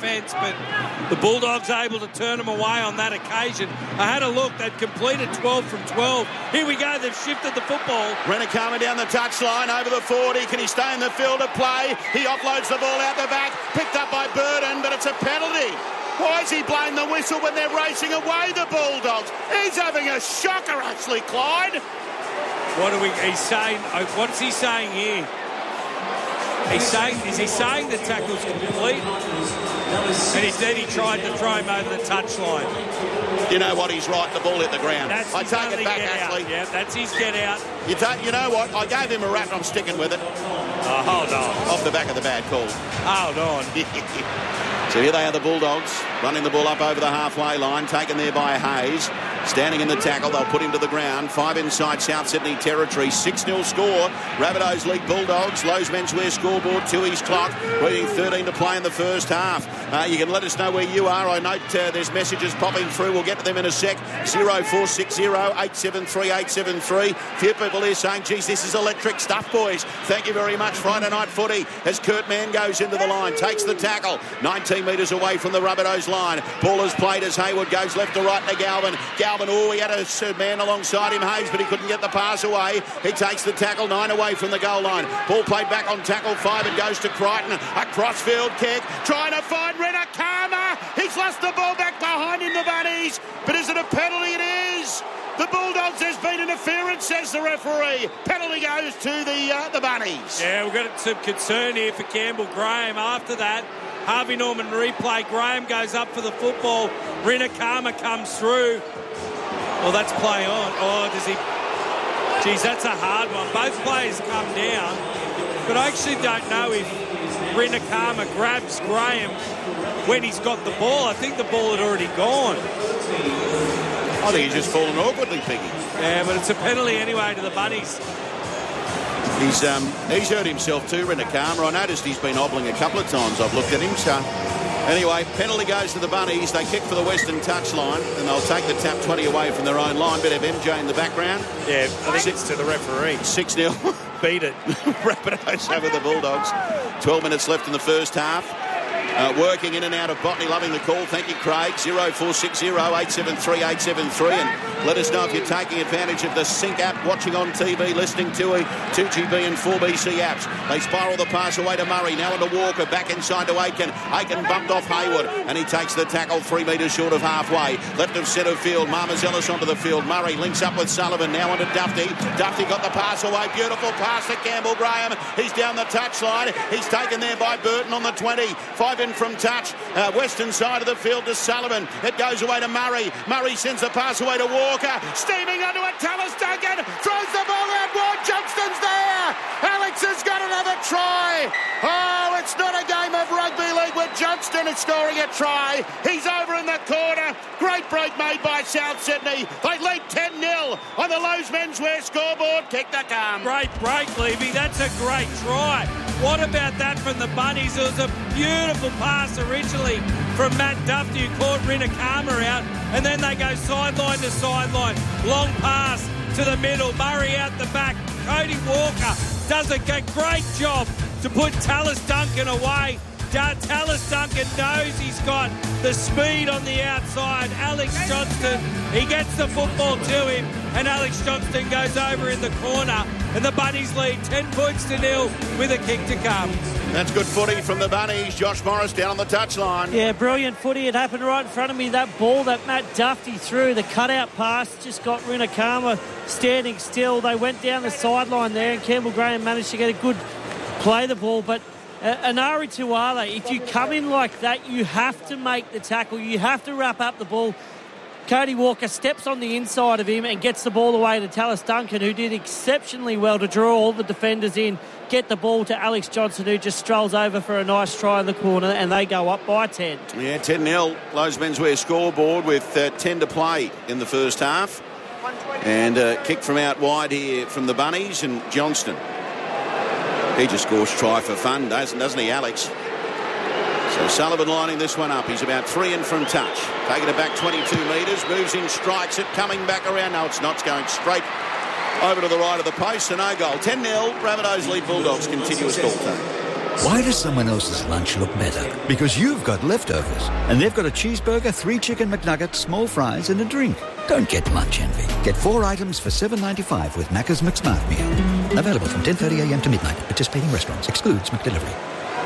defence, but the Bulldogs able to turn them away on that occasion. I had a look. They'd completed 12 from 12. Here we go. They've shifted the football. Renacama down the touchline over the 40. Can he stay in the field of play? He offloads the ball out the back. Picked up by Burden, but it's a penalty. Why is he blowing the whistle when they're racing away, the Bulldogs? He's having a shocker, actually, Clyde. He's saying? What's he saying here? Is he saying the tackle's complete? And instead he tried to throw him over the touchline. You know what? He's right. The ball hit the ground. I take it back, Ashley. Yeah, that's his get out. You know what? I gave him a rap and I'm sticking with it. Oh, hold on. Off the back of the bad call. Hold on. So here they are, the Bulldogs, running the ball up over the halfway line, taken there by Hayes. Standing in the tackle, they'll put him to the ground. 5 inside South Sydney territory. 6-0 score. Rabbitohs lead Bulldogs. Lowe's Menswear scoreboard, 2 clock. Waiting 13 to play in the first half. You can let us know where you are. I note there's messages popping through. We'll get to them in a sec. 0460 873 873. Few people here saying, geez, this is electric stuff, boys. Thank you very much. Friday night footy as Kurt Mann goes into the line. Takes the tackle. 19 metres away from the Rabbitohs line. Ball is played as Hayward goes left to right to Galvin. He had a man alongside him, Hayes, but he couldn't get the pass away. He takes the tackle, 9 away from the goal line. Ball played back on tackle 5. It goes to Crichton. A crossfield kick, trying to find Renacama. He's lost the ball back behind him, the Bunnies. But is it a penalty? It is. The Bulldogs, there's been interference, says the referee. Penalty goes to the Bunnies. Yeah, we've got some concern here for Campbell Graham. After that, Harvey Norman replay. Graham goes up for the football. Renacama comes through. Well, that's play on. Oh, does he? Geez, that's a hard one. Both players come down. But I actually don't know if Renacama grabs Graham when he's got the ball. I think the ball had already gone. I think he's just fallen awkwardly, Piggy. Yeah, but it's a penalty anyway to the Bunnies. He's hurt himself too, Renacama. I noticed he's been hobbling a couple of times. I've looked at him, so... Anyway, penalty goes to the Bunnies. They kick for the Western touchline, and they'll take the tap 20 away from their own line. Bit of MJ in the background. Yeah, I think it's to the referee. 6-0. Beat it. Rabbitohs over the Bulldogs. 12 minutes left in the first half. Working in and out of Botany, loving the call. Thank you, Craig. 0460 873 873. And let us know if you're taking advantage of the Sync app, watching on TV, listening to 2GB and 4BC apps. They spiral the pass away to Murray. Now into Walker, back inside to Aiken. Aiken bumped off Hayward, and he takes the tackle 3 metres short of halfway. Left of centre field. Marmazellis onto the field. Murray links up with Sullivan. Now onto Dufty. Dufty got the pass away. Beautiful pass to Campbell Graham. He's down the touchline. He's taken there by Burton on the 20. 5 in from touch. Western side of the field to Sullivan. It goes away to Murray. Murray sends the pass away to Walker. Steaming onto it. Tallis Duncan throws the ball out wide. Johnston's there. Alex has got another try. Oh, it's not a game of rugby league with Johnston is scoring a try. He's over in the corner. Great break made by South Sydney. They lead 10-0 on the Lowe's Menswear scoreboard. Kick the come. Great break, Levy. That's a great try. What about that from the Bunnies? It was a beautiful pass originally from Matt Dufty, who caught Renacama out, and then they go sideline to sideline. Long pass to the middle. Murray out the back. Cody Walker does a great job to put Tallis Duncan away. Tallis Duncan knows he's got the speed on the outside. Alex Johnston, he gets the football to him, and Alex Johnston goes over in the corner, and the Bunnies lead 10 points to 0 with a kick to come. That's good footy from the Bunnies. Josh Morris down on the touchline. Yeah, brilliant footy. It happened right in front of me. That ball that Matt Dufty threw, the cutout pass, just got Renacama standing still. They went down the sideline there, and Campbell Graham managed to get a good play the ball, but Anari Tuala, if you come in like that, you have to make the tackle. You have to wrap up the ball. Cody Walker steps on the inside of him and gets the ball away to Tallis Duncan, who did exceptionally well to draw all the defenders in, get the ball to Alex Johnson, who just strolls over for a nice try in the corner, and they go up by 10. Yeah, 10-0. Lowe's Menswear scoreboard with 10 to play in the first half. And kick from out wide here from the Bunnies, and Johnston. He just scores try for fun, doesn't he, Alex? So Sullivan lining this one up. He's about 3 in from touch. Taking it back 22 metres, moves in, strikes it, coming back around. No, it's not. It's going straight over to the right of the post, so no goal. 10-0, Rabbitohs lead Bulldogs, continuous call time. Why does someone else's lunch look better? Because you've got leftovers. And they've got a cheeseburger, 3 chicken McNuggets, small fries and a drink. Don't get lunch envy. Get 4 items for $7.95 with Macca's McSmart Meal. Available from 10:30am to midnight at participating restaurants. Excludes McDelivery.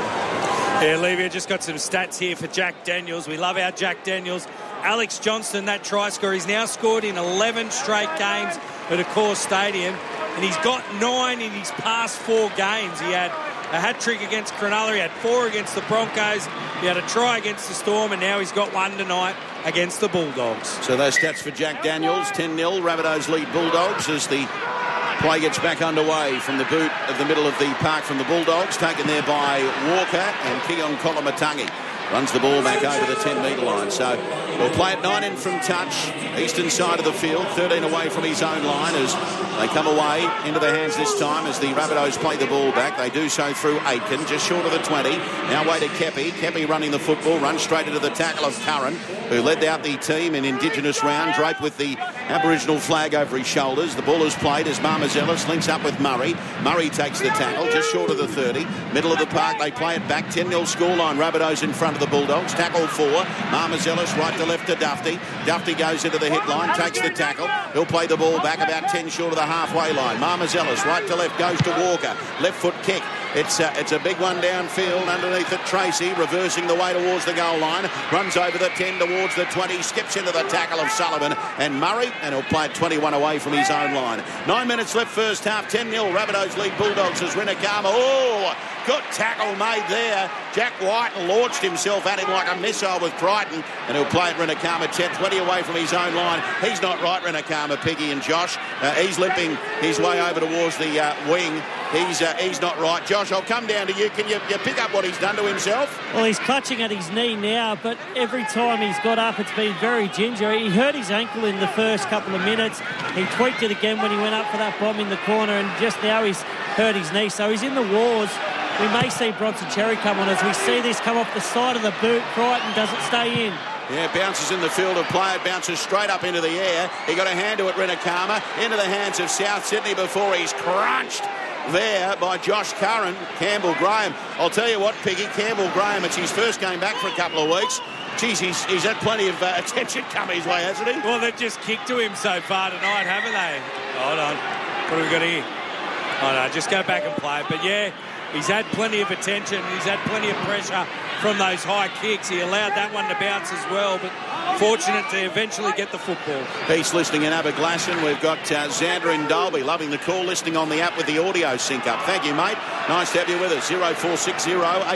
Yeah, Levy, just got some stats here for Jack Daniels. We love our Jack Daniels. Alex Johnston, that try scorer, he's now scored in 11 straight games at Accor Stadium. And he's got 9 in his past 4 games. He had a hat-trick against Cronulla, he had 4 against the Broncos, he had a try against the Storm, and now he's got 1 tonight against the Bulldogs. So those stats for Jack Daniels, 10-0, Rabbitohs lead Bulldogs as the play gets back underway from the boot of the middle of the park from the Bulldogs, taken there by Walker and Keon Kolomatangi. Runs the ball back over the 10-metre line. So we'll play it 9 in from touch. Eastern side of the field, 13 away from his own line as they come away into the hands this time as the Rabbitohs play the ball back. They do so through Aitken, just short of the 20. Now way to Kepi. Kepi running the football, runs straight into the tackle of Curran, who led out the team in Indigenous round, draped with the Aboriginal flag over his shoulders. The ball is played as Marmazelis links up with Murray. Murray takes the tackle, just short of the 30. Middle of the park, they play it back. 10-0 scoreline. Rabbitohs in front of the Bulldogs. Tackle 4. Marmazelis right to left to Dufty. Dufty goes into the hit line, takes the tackle. He'll play the ball back about 10 short of the halfway line. Marmazelis right to left goes to Walker. Left foot kick. It's a big one downfield underneath it. Tracy reversing the way towards the goal line. Runs over the 10 towards the 20. Skips into the tackle of Sullivan and Murray, and he'll play it 21 away from his own line. 9 minutes left first half. 10-0 Rabbitohs lead Bulldogs as Rinakama. Oh, good tackle made there. Jack White launched himself at him like a missile with Crichton, and he'll play it Rinakama 10-20 away from his own line. He's not right, Rinakama, Piggy and Josh. He's limping his way over towards the wing. He's not right. Josh, I'll come down to you. Can you pick up what he's done to himself? Well, he's clutching at his knee now, but every time he's got up, it's been very ginger. He hurt his ankle in the first couple of minutes. He tweaked it again when he went up for that bomb in the corner, and just now he's hurt his knee. So he's in the wars. We may see Bronson Cherry come on as we see this come off the side of the boot. Crichton doesn't stay in. Yeah, bounces in the field of play. It bounces straight up into the air. He got a hand to it, Rinakama, into the hands of South Sydney before he's crunched there by Josh Curran. Campbell Graham. I'll tell you what, Piggy, Campbell Graham, it's his first game back for a couple of weeks. Geez, he's had plenty of attention come his way, hasn't he? Well, they've just kicked to him so far tonight, haven't they? Hold on. What have we got here? Oh, no, just go back and play. But, yeah, he's had plenty of attention. He's had plenty of pressure from those high kicks. He allowed that one to bounce as well, but fortunate to eventually get the football. Peace listening in Aberglasslyn. We've got Xander in Dalby loving the call, listening on the app with the audio sync up. Thank you, mate. Nice to have you with us. 0460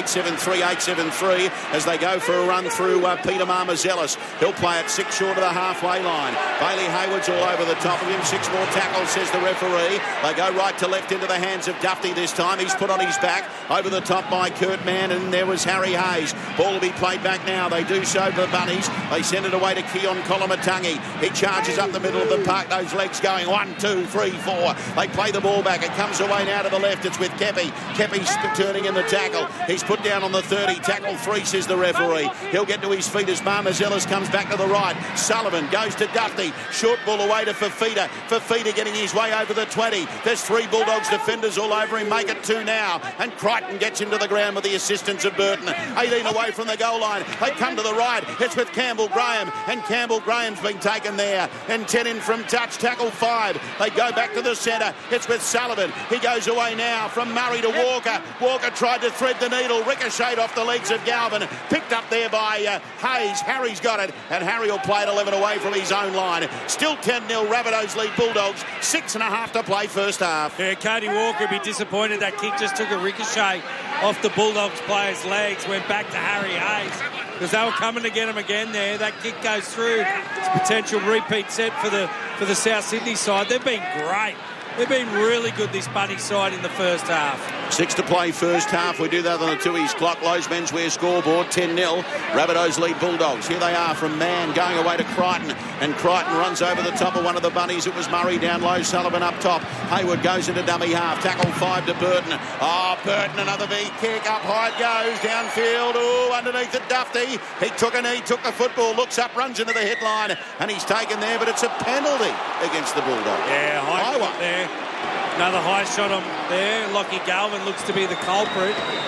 873 873 as they go for a run through Peter Marmazelis. He'll play it 6 short of the halfway line. Bailey Hayward's all over the top of him. 6 more tackles, says the referee. They go right to left into the hands of Dufty this time. He's put on his back. Over the top by Kurt Mann, and there was Harry Hayes. Ball will be played back now. They do so for the Bunnies. They send it away to Keon Kolomatangi. He charges up the middle of the park. Those legs going 1, 2, 3, 4. They play the ball back. It comes away now to the left. It's with Kepi. Kepi's turning in the tackle. He's put down on the 30. Tackle 3, says the referee. He'll get to his feet as Marmazelis comes back to the right. Sullivan goes to Dufty. Short ball away to Fafita. Fafita getting his way over the 20. There's 3 Bulldogs defenders all over him. Make it 2 now. And Crichton gets him to the ground with the assistance of Burton. 18 away from the goal line. They come to the right. It's with Campbell Graham. And Campbell Graham's been taken there. And 10 in from touch. Tackle 5. They go back to the centre. It's with Sullivan. He goes away now from Murray to Walker. Walker tried to thread the needle. Ricocheted off the legs of Galvin. Picked up there by Hayes. Harry's got it. And Harry will play it 11 away from his own line. Still 10-0. Rabbitohs lead Bulldogs. 6.5 to play first half. Yeah, Cody Walker would be disappointed. That kick just took a ricochet off the Bulldogs player's legs. Went back to Harry Hayes because they were coming to get him again there. That kick goes through. It's a potential repeat set for the South Sydney side. They've been great. They've been really good, this Bunny side, in the first half. 6 to play first half. We do that on the 2's clock. Lowe's menswear scoreboard, 10-0. Rabbitohs lead Bulldogs. Here they are from Mann going away to Crichton. And Crichton runs over the top of one of the Bunnies. It was Murray down low, Sullivan up top. Hayward goes into dummy half. Tackle 5 to Burton. Oh, Burton, another big kick. Up high it goes. Downfield. Oh, underneath it, Dufty. He took a knee, took the football, looks up, runs into the hit line. And he's taken there, but it's a penalty against the Bulldogs. Yeah, high one there. Another high shot on there. Lockie Galvin looks to be the culprit.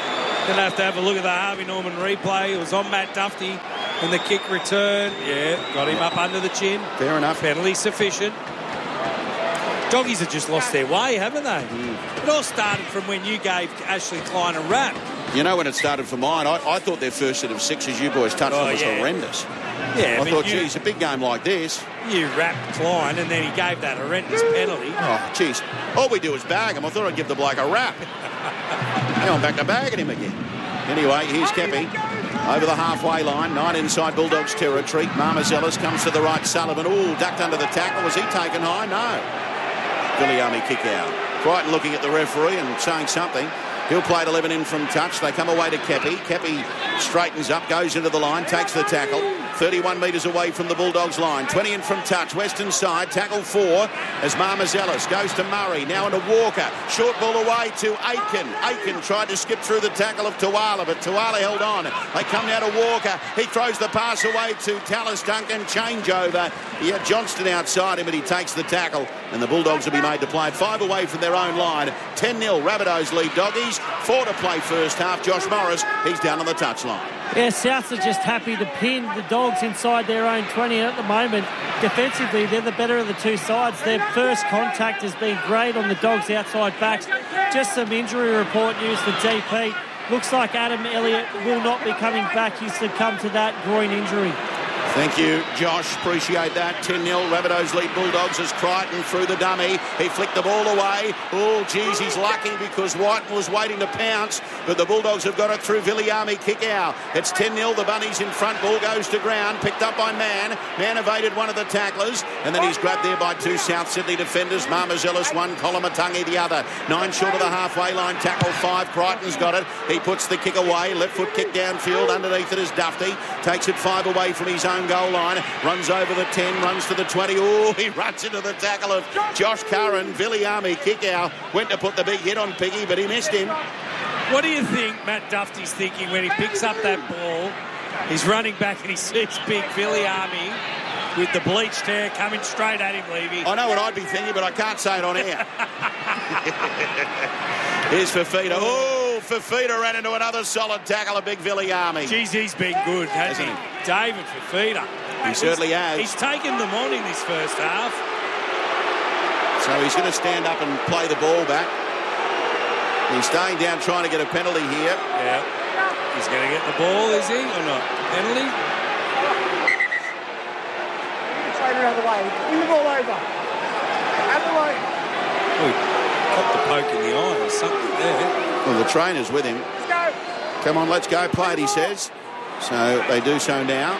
Going to have a look at the Harvey Norman replay. It was on Matt Duffy in the kick return. Yeah, got him up under the chin. Fair enough. Penalty sufficient. Doggies have just lost their way, haven't they? It all started from when you gave Ashley Klein a rap. You know when it started for mine, I thought their first set of sixes you boys touched on was horrendous. Yeah, I thought, geez, a big game like this. You rapped Klein and then he gave that horrendous penalty. Oh, geez. All we do is bag him. I thought I'd give the bloke a rap. Now I'm back to bagging him again. Anyway, here's Kepi over the halfway line. 9 inside Bulldogs territory. Marmazellis comes to the right. Sullivan. Ooh, ducked under the tackle. Was he taken high? No. Viliami kick out. Crichton looking at the referee and saying something. He'll play it 11 in from touch. They come away to Kepi. Kepi straightens up, goes into the line, takes the tackle. 31 metres away from the Bulldogs line. 20 in from touch. Western side. Tackle 4 as Marmazellis goes to Murray. Now into Walker. Short ball away to Aiken. Aiken tried to skip through the tackle of Tuala, but Tuala held on. They come now to Walker. He throws the pass away to Tallis Duncan. Changeover. He had Johnston outside him, but he takes the tackle. And the Bulldogs will be made to play it 5 away from their own line. 10-0. Rabbitohs lead Doggies. 4 to play first half. Josh Morris, he's down on the touchline. Yeah, Souths are just happy to pin the Dogs inside their own 20. At the moment, defensively, they're the better of the two sides. Their first contact has been great on the Dogs' outside backs. Just some injury report news for DP. Looks like Adam Elliott will not be coming back. He's succumbed to that groin injury. Thank you, Josh. Appreciate that. 10-0. Rabbitohs lead Bulldogs as Crichton through the dummy. He flicked the ball away. Oh, geez, he's lucky because Whiten was waiting to pounce, but the Bulldogs have got it through Viliami. Kick out. It's 10-0. The Bunnies in front. Ball goes to ground. Picked up by Mann. Mann evaded one of the tacklers, and then he's grabbed there by 2 South Sydney defenders. Marmazellis 1, Colomatungi the other. 9 short of the halfway line. Tackle 5. Crichton's got it. He puts the kick away. Left foot kick downfield. Underneath it is Duffy. Takes it 5 away from his own goal line, runs over the 10, runs to the 20. Oh, he runs into the tackle of Josh Curran. Viliami kick out, went to put the big hit on Piggy, but he missed him. What do you think Matt Duffy's thinking when he picks up that ball? He's running back and he sees big Viliami with the bleached hair coming straight at him, Levy. I know what I'd be thinking, but I can't say it on air. Here's Fafita. Oh, Fafita ran into another solid tackle of big Viliami. Geez, he's been good, hasn't he? David Fafita. He certainly has. He's taken them on in this first half. So he's going to stand up and play the ball back. He's staying down trying to get a penalty here. Yeah. He's going to get the ball, is he, or not? Penalty? Straight out of the way. Bring the ball over. Out of the way. Oh, he popped a poke in the eye or something there. Well, the trainer's with him. Let's go. Come on, let's go. Play it, he says. So they do so now.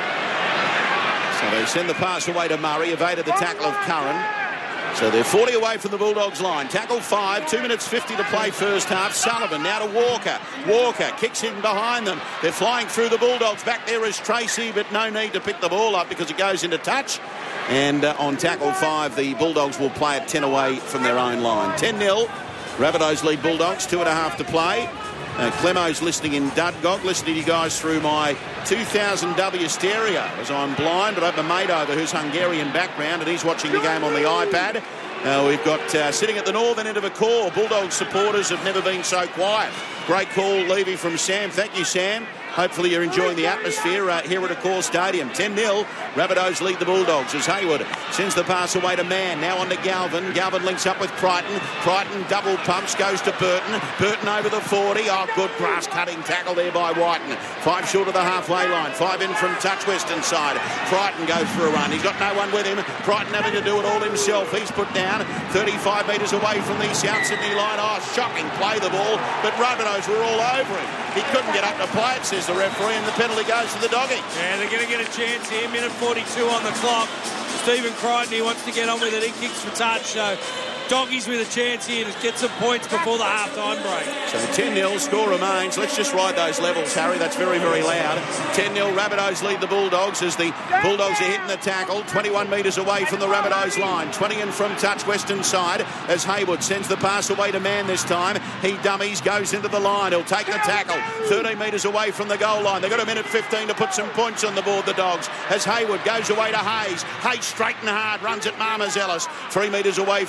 So they send the pass away to Murray, evaded the tackle of Curran. So they're 40 away from the Bulldogs line. Tackle 5, 2 minutes 50 to play first half. Sullivan now to Walker. Walker kicks in behind them. They're flying through the Bulldogs. Back there is Tracy, but no need to pick the ball up because it goes into touch. And on tackle 5, the Bulldogs will play it 10 away from their own line. 10-0. Rabbitohs lead Bulldogs, 2.5 to play. Clemo's listening in Dudgog, listening to you guys through my 2000W stereo as I'm blind, but I have my mate over who's Hungarian background and he's watching the game on the iPad. We've got sitting at the northern end of a call, Bulldogs supporters have never been so quiet. Great call, Levy, from Sam. Thank you, Sam. Hopefully you're enjoying the atmosphere here at Accor Stadium. 10-0. Rabbitohs lead the Bulldogs as Hayward sends the pass away to Mann. Now on to Galvin. Galvin links up with Crichton. Crichton double pumps, goes to Burton. Burton over the 40. Oh, good grass-cutting tackle there by Whiten. 5 short of the halfway line. 5 in from touch western side. Crichton goes for a run. He's got no one with him. Crichton having to do it all himself. He's put down 35 metres away from the South Sydney line. Oh, shocking play the ball, but Rabbitohs were all over him. He couldn't get up to play it, says the referee, and the penalty goes to the Doggies. Yeah, they're going to get a chance here. Minute 42 on the clock. Stephen Crichton, he wants to get on with it. He kicks for touch. So Doggies with a chance here to get some points before the half-time break. So 10-0, score remains. Let's just ride those levels, Harry. That's very, very loud. 10-0, Rabbitohs lead the Bulldogs as the Bulldogs are hitting the tackle. 21 metres away from the Rabbitohs line. 20 in from touch, western side, as Hayward sends the pass away to Mann this time. He dummies, goes into the line. He'll take the tackle. 13 metres away from the goal line. They've got a minute 15 to put some points on the board, the Dogs, as Hayward goes away to Hayes. Hayes straight and hard, runs at Marmazellis. 3 metres away from the goal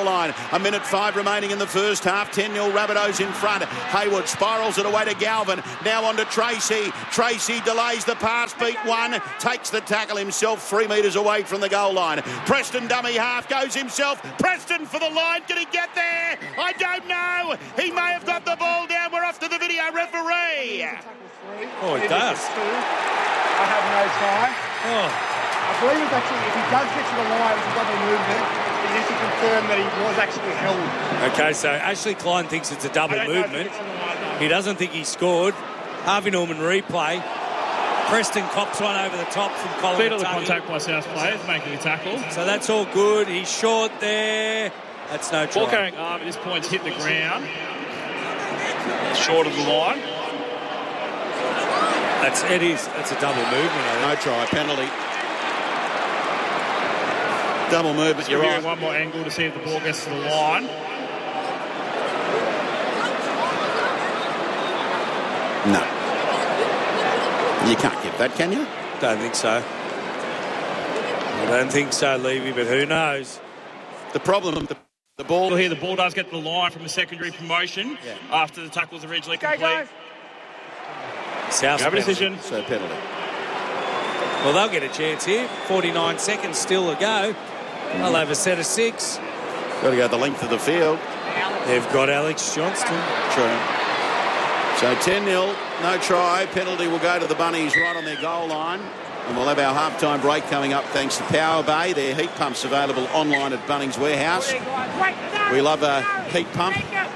line. 1:05 remaining in the first half. 10-0 Rabbitohs in front. Hayward spirals it away to Galvin. Now on to Tracy. Tracy delays the pass, beat one, takes the tackle himself 3 metres away from the goal line. Preston dummy half, goes himself. Preston for the line. Can he get there? I don't know. He may have got the ball down. We're off to the video referee. Oh, it does. I have no try. Oh. I believe it's actually, if he does get to the line, it's a double movement. He needs to confirm that he was actually held. Okay, so Ashley Klein thinks it's a double movement. He doesn't think he scored. Harvey Norman replay. Preston cops one over the top from Colin. Beat of the contact by South players, making a tackle. So that's all good. He's short there. That's no try. Ball carrying arm at this point's hit the ground. Short of the line. That's a double movement. No try, penalty. Double movement, you're right. One more angle to see if the ball gets to the line. No. You can't get that, can you? Don't think so. I don't think so, Levy, but who knows? The problem, the ball... Here, the ball does get to the line from a secondary promotion after the tackle's originally complete. Guys. South decision. So penalty. Well, they'll get a chance here. 49 seconds still to go. They'll have a set of 6. Got to go the length of the field. They've got Alex Johnston. True. So 10-0, no try. Penalty will go to the Bunnies right on their goal line. And we'll have our halftime break coming up thanks to Power Bay. Their heat pumps available online at Bunnings Warehouse. We love a heat pump.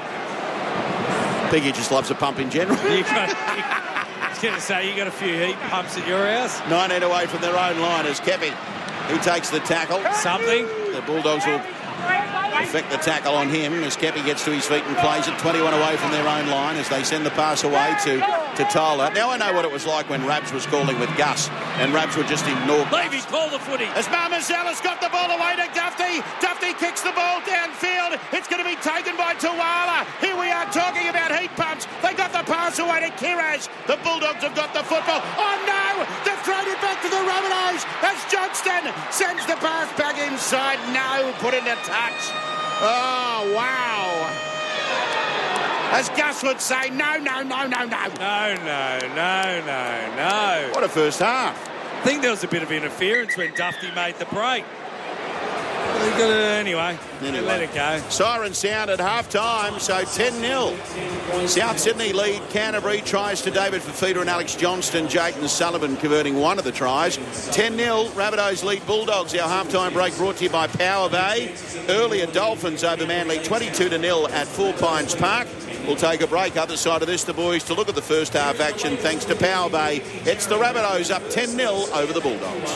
Piggy just loves a pump in general. I was going to say, you got a few heat pumps at your house. 19 away from their own line as Kepi. He takes the tackle. Something. The Bulldogs will effect the tackle on him as Kepi gets to his feet and plays it 21 away from their own line as they send the pass away to Tola. Now I know what it was like when Rabs was calling with Gus and Rabs would just ignore Gus. Levy, call the footy. As Marmazella's got the ball away to Dufty. Dufty kicks the ball downfield. It's going to be taken by Tuala. Here we are talking about heat pumps. They got the pass away to Kiraj. The Bulldogs have got the football. Oh no! They've thrown it back to the Rabbitohs as Johnston sends the pass back inside. No, put into touch. Oh, wow. As Gus would say, no. No. What a first half. I think there was a bit of interference when Dufty made the break. Anyway, let it go. Siren sound at half-time, so 10-0. South Sydney lead Canterbury. Tries to David Fafita and Alex Johnston. Jayden Sullivan converting one of the tries. 10-0, Rabbitohs lead Bulldogs. Our half-time break brought to you by Power Bay. Earlier Dolphins over Manly 22-0 at Four Pines Park. We'll take a break. Other side of this, the boys to look at the first half action thanks to Power Bay. It's the Rabbitohs up 10-0 over the Bulldogs.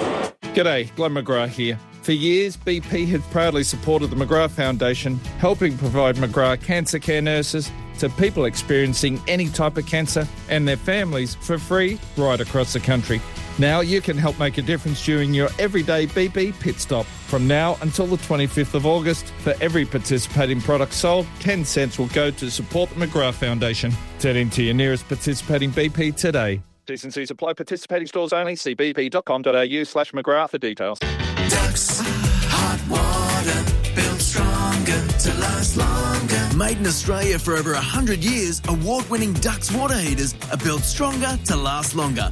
G'day, Glenn McGrath here. For years, BP has proudly supported the McGrath Foundation, helping provide McGrath cancer care nurses to people experiencing any type of cancer and their families for free right across the country. Now you can help make a difference during your everyday BP pit stop. From now until the 25th of August, for every participating product sold, 10 cents will go to support the McGrath Foundation. Head into your nearest participating BP today. T&Cs apply. Participating stores only. See bp.com.au/McGrath for details. Ducks, hot water, built stronger to last longer. Made in Australia for over 100 years, award-winning Ducks water heaters are built stronger to last longer.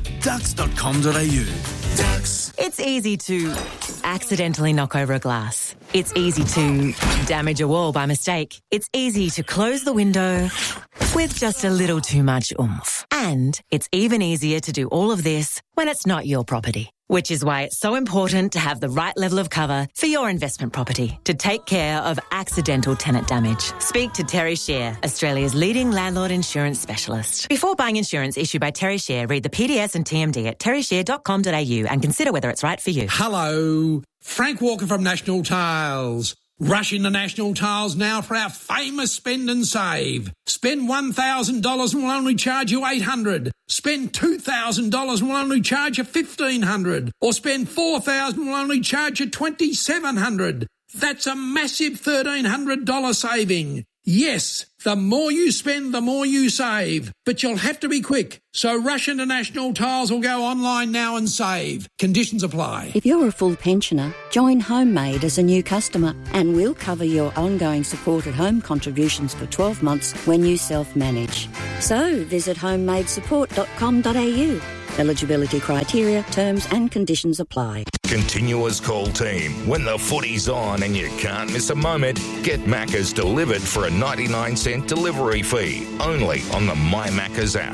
Ducks.com.au. Ducks. It's easy to accidentally knock over a glass. It's easy to damage a wall by mistake. It's easy to close the window with just a little too much oomph. And it's even easier to do all of this when it's not your property. Which is why it's so important to have the right level of cover for your investment property to take care of accidental tenant damage. Speak to Terry Share, Australia's leading landlord insurance specialist. Before buying insurance issued by Terry Share, read the PDS and TMD at terryshare.com.au and consider whether it's right for you. Hello, Frank Walker from National Tiles. Rush into National Tiles now for our famous spend and save. Spend $1,000 and we'll only charge you $800. Spend $2,000 and we'll only charge you $1,500. Or spend $4,000 and we'll only charge you $2,700. That's a massive $1,300 saving. Yes, The more you spend, the more you save. But you'll have to be quick. So rush into National Tiles or go online now and save. Conditions apply. If you're a full pensioner, join Homemade as a new customer and we'll cover your ongoing supported home contributions for 12 months when you self-manage. So visit homemadesupport.com.au. Eligibility criteria, terms and conditions apply. Continuous Call Team. When the footy's on and you can't miss a moment, get Macca's delivered for a 99-cent delivery fee. Only on the My Macca's app.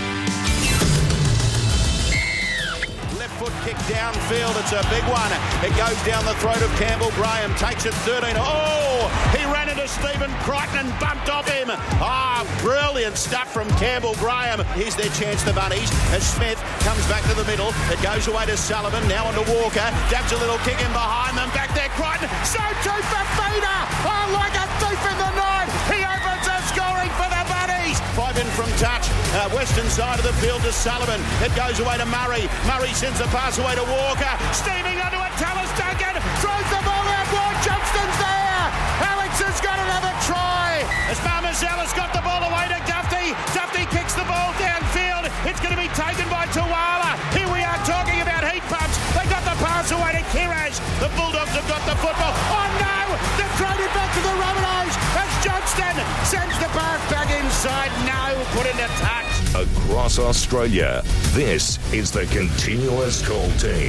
Left foot kick downfield. It's a big one. It goes down the throat of Campbell Graham. Takes it 13. Oh, he ran into Stephen Crichton and bumped off him. Brilliant stuff from Campbell Graham. Here's their chance, the Bunnies, as Smith comes back to the middle. It goes away to Sullivan, now onto Walker. Dabs a little kick in behind them. Back there, Crichton. So too for Feeder. Oh, like a thief in the night. He opens up scoring for the Bunnies. 5 in from touch. Western side of the field to Sullivan. It goes away to Murray. Murray sends the pass away to Walker. Steaming onto it, Tallis Duncan. Throws the ball out wide. Johnston's there. Alex has got another try. As Marmazella's got the ball away to Dufty. Dufty kicks the ball downfield. It's going to be taken by Tuala. Here we are talking about heat pumps. They got the pass away to Kiraj. The Bulldogs have got the football. Oh no! They've thrown it back to the Rabbitohs. That's Johnston. Sends the pass back inside. No, put into touch. Across Australia, this is the Continuous Call Team.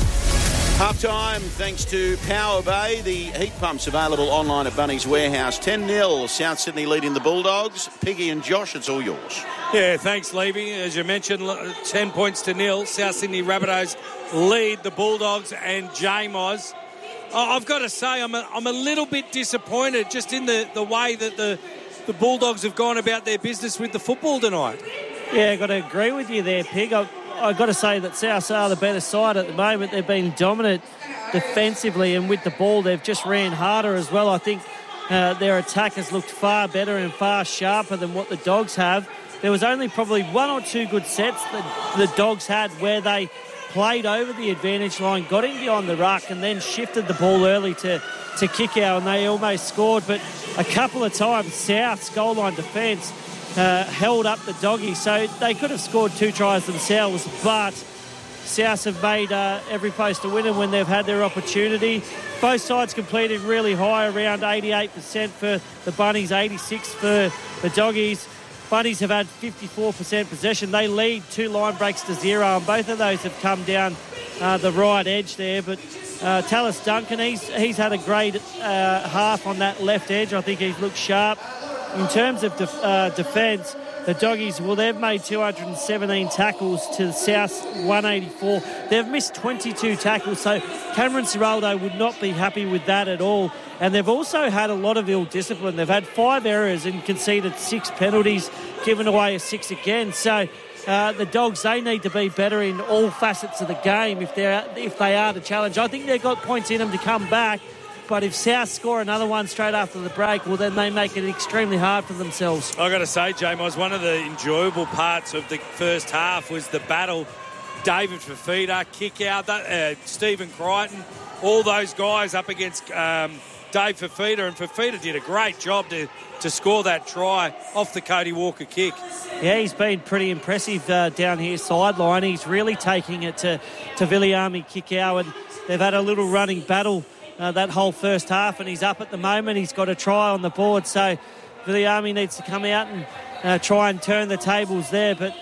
Half-time, thanks to Power Bay. The heat pumps available online at Bunnies Warehouse. 10-0, South Sydney leading the Bulldogs. Piggy and Josh, it's all yours. Yeah, thanks, Levy. As you mentioned, 10 points to 0. South Sydney Rabbitohs lead the Bulldogs and J-Moz. I've got to say, I'm a little bit disappointed just in the way that the Bulldogs have gone about their business with the football tonight. Yeah, I've got to agree with you there, Pig. I've got to say that South are the better side at the moment. They've been dominant defensively, and with the ball, they've just ran harder as well. I think their attack has looked far better and far sharper than what the Dogs have. There was only probably 1 or 2 good sets that the Dogs had where they played over the advantage line, got in behind the ruck, and then shifted the ball early to kick out, and they almost scored. But a couple of times, South's goal line defence held up the Doggies, so they could have scored 2 tries themselves, but South have made every post a winner when they've had their opportunity. Both sides completed really high, around 88% for the Bunnies, 86% for the Doggies. Bunnies have had 54% possession. They lead 2 line breaks to 0, and both of those have come down the right edge there. But Tallis Duncan, he's had a great half on that left edge. I think he's looked sharp. In terms of defence, the Doggies, they've made 217 tackles to South's 184. They've missed 22 tackles, so Cameron Ciraldo would not be happy with that at all. And they've also had a lot of ill discipline. They've had 5 errors and conceded 6 penalties, given away a 6 again. So the Dogs, they need to be better in all facets of the game if they are to challenge. I think they've got points in them to come back. But if South score another one straight after the break, then they make it extremely hard for themselves. I've got to say, J-Moz, one of the enjoyable parts of the first half was the battle. David Fifita, kick out, Stephen Crichton, all those guys up against Dave Fifita, and Fifita did a great job to score that try off the Cody Walker kick. Yeah, he's been pretty impressive down here sideline. He's really taking it to Viliami Kikau, and they've had a little running battle that whole first half, and he's up at the moment. He's got a try on the board, so Viliami needs to come out and try and turn the tables there. But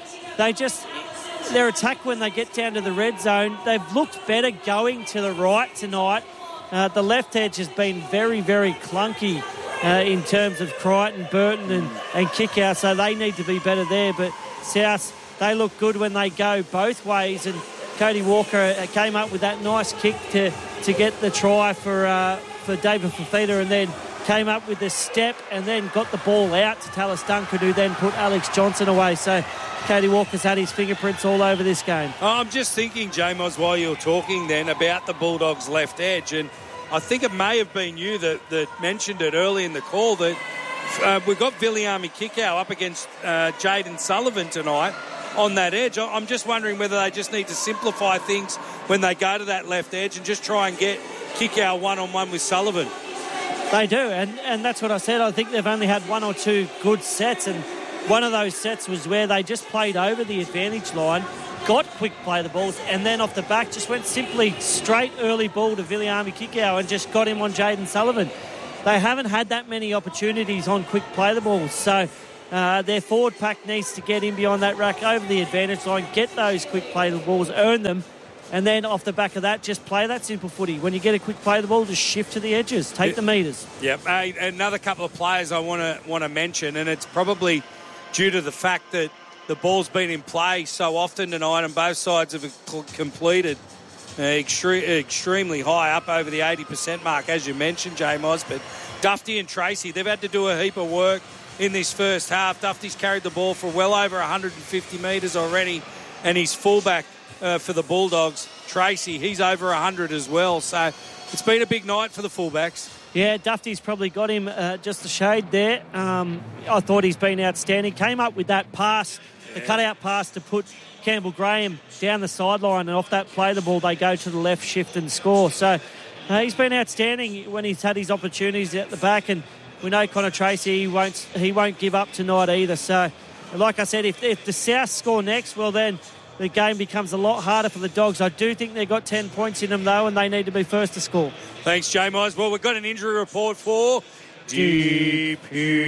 their attack when they get down to the red zone, they've looked better going to the right tonight. The left edge has been very, very clunky in terms of Crichton, Burton and kick out, so they need to be better there. But South, they look good when they go both ways, and Cody Walker came up with that nice kick to get the try for David Fifita, and then came up with the step and then got the ball out to Tallis Duncan, who then put Alex Johnson away. So Cody Walker's had his fingerprints all over this game. I'm just thinking, J-Moz, while you're talking then about the Bulldogs' left edge, and I think it may have been you that mentioned it early in the call, that we've got Viliami Kikau up against Jaden Sullivan tonight on that edge. I'm just wondering whether they just need to simplify things when they go to that left edge and just try and get Kikau one-on-one with Sullivan. They do, and that's what I said. I think they've only had one or two good sets, and one of those sets was where they just played over the advantage line, got quick play the balls, and then off the back just went simply straight early ball to Viliami Kikau and just got him on Jaden Sullivan. They haven't had that many opportunities on quick play the balls, so their forward pack needs to get in beyond that rack over the advantage line, get those quick play the balls, earn them, and then off the back of that, just play that simple footy. When you get a quick play the ball, just shift to the edges, take the metres. Yep. Another couple of players I want to mention, and it's probably due to the fact that the ball's been in play so often tonight and both sides have completed extremely high, up over the 80% mark, as you mentioned, J-Moz. But Dufty and Tracy, they've had to do a heap of work in this first half. Dufty's carried the ball for well over 150 metres already, and his fullback for the Bulldogs, Tracy, he's over 100 as well. So it's been a big night for the fullbacks. Yeah, Dufty's probably got him just a shade there. I thought he's been outstanding. Came up with that pass, the cutout pass to put Campbell Graham down the sideline, and off that play the ball, they go to the left, shift and score. So he's been outstanding when he's had his opportunities at the back, and we know Connor Tracy, he won't give up tonight either. So, like I said, if the South score next, well then the game becomes a lot harder for the Dogs. I do think they've got 10 points in them, though, and they need to be first to score. Thanks, J-Mize. Well, we've got an injury report for DP.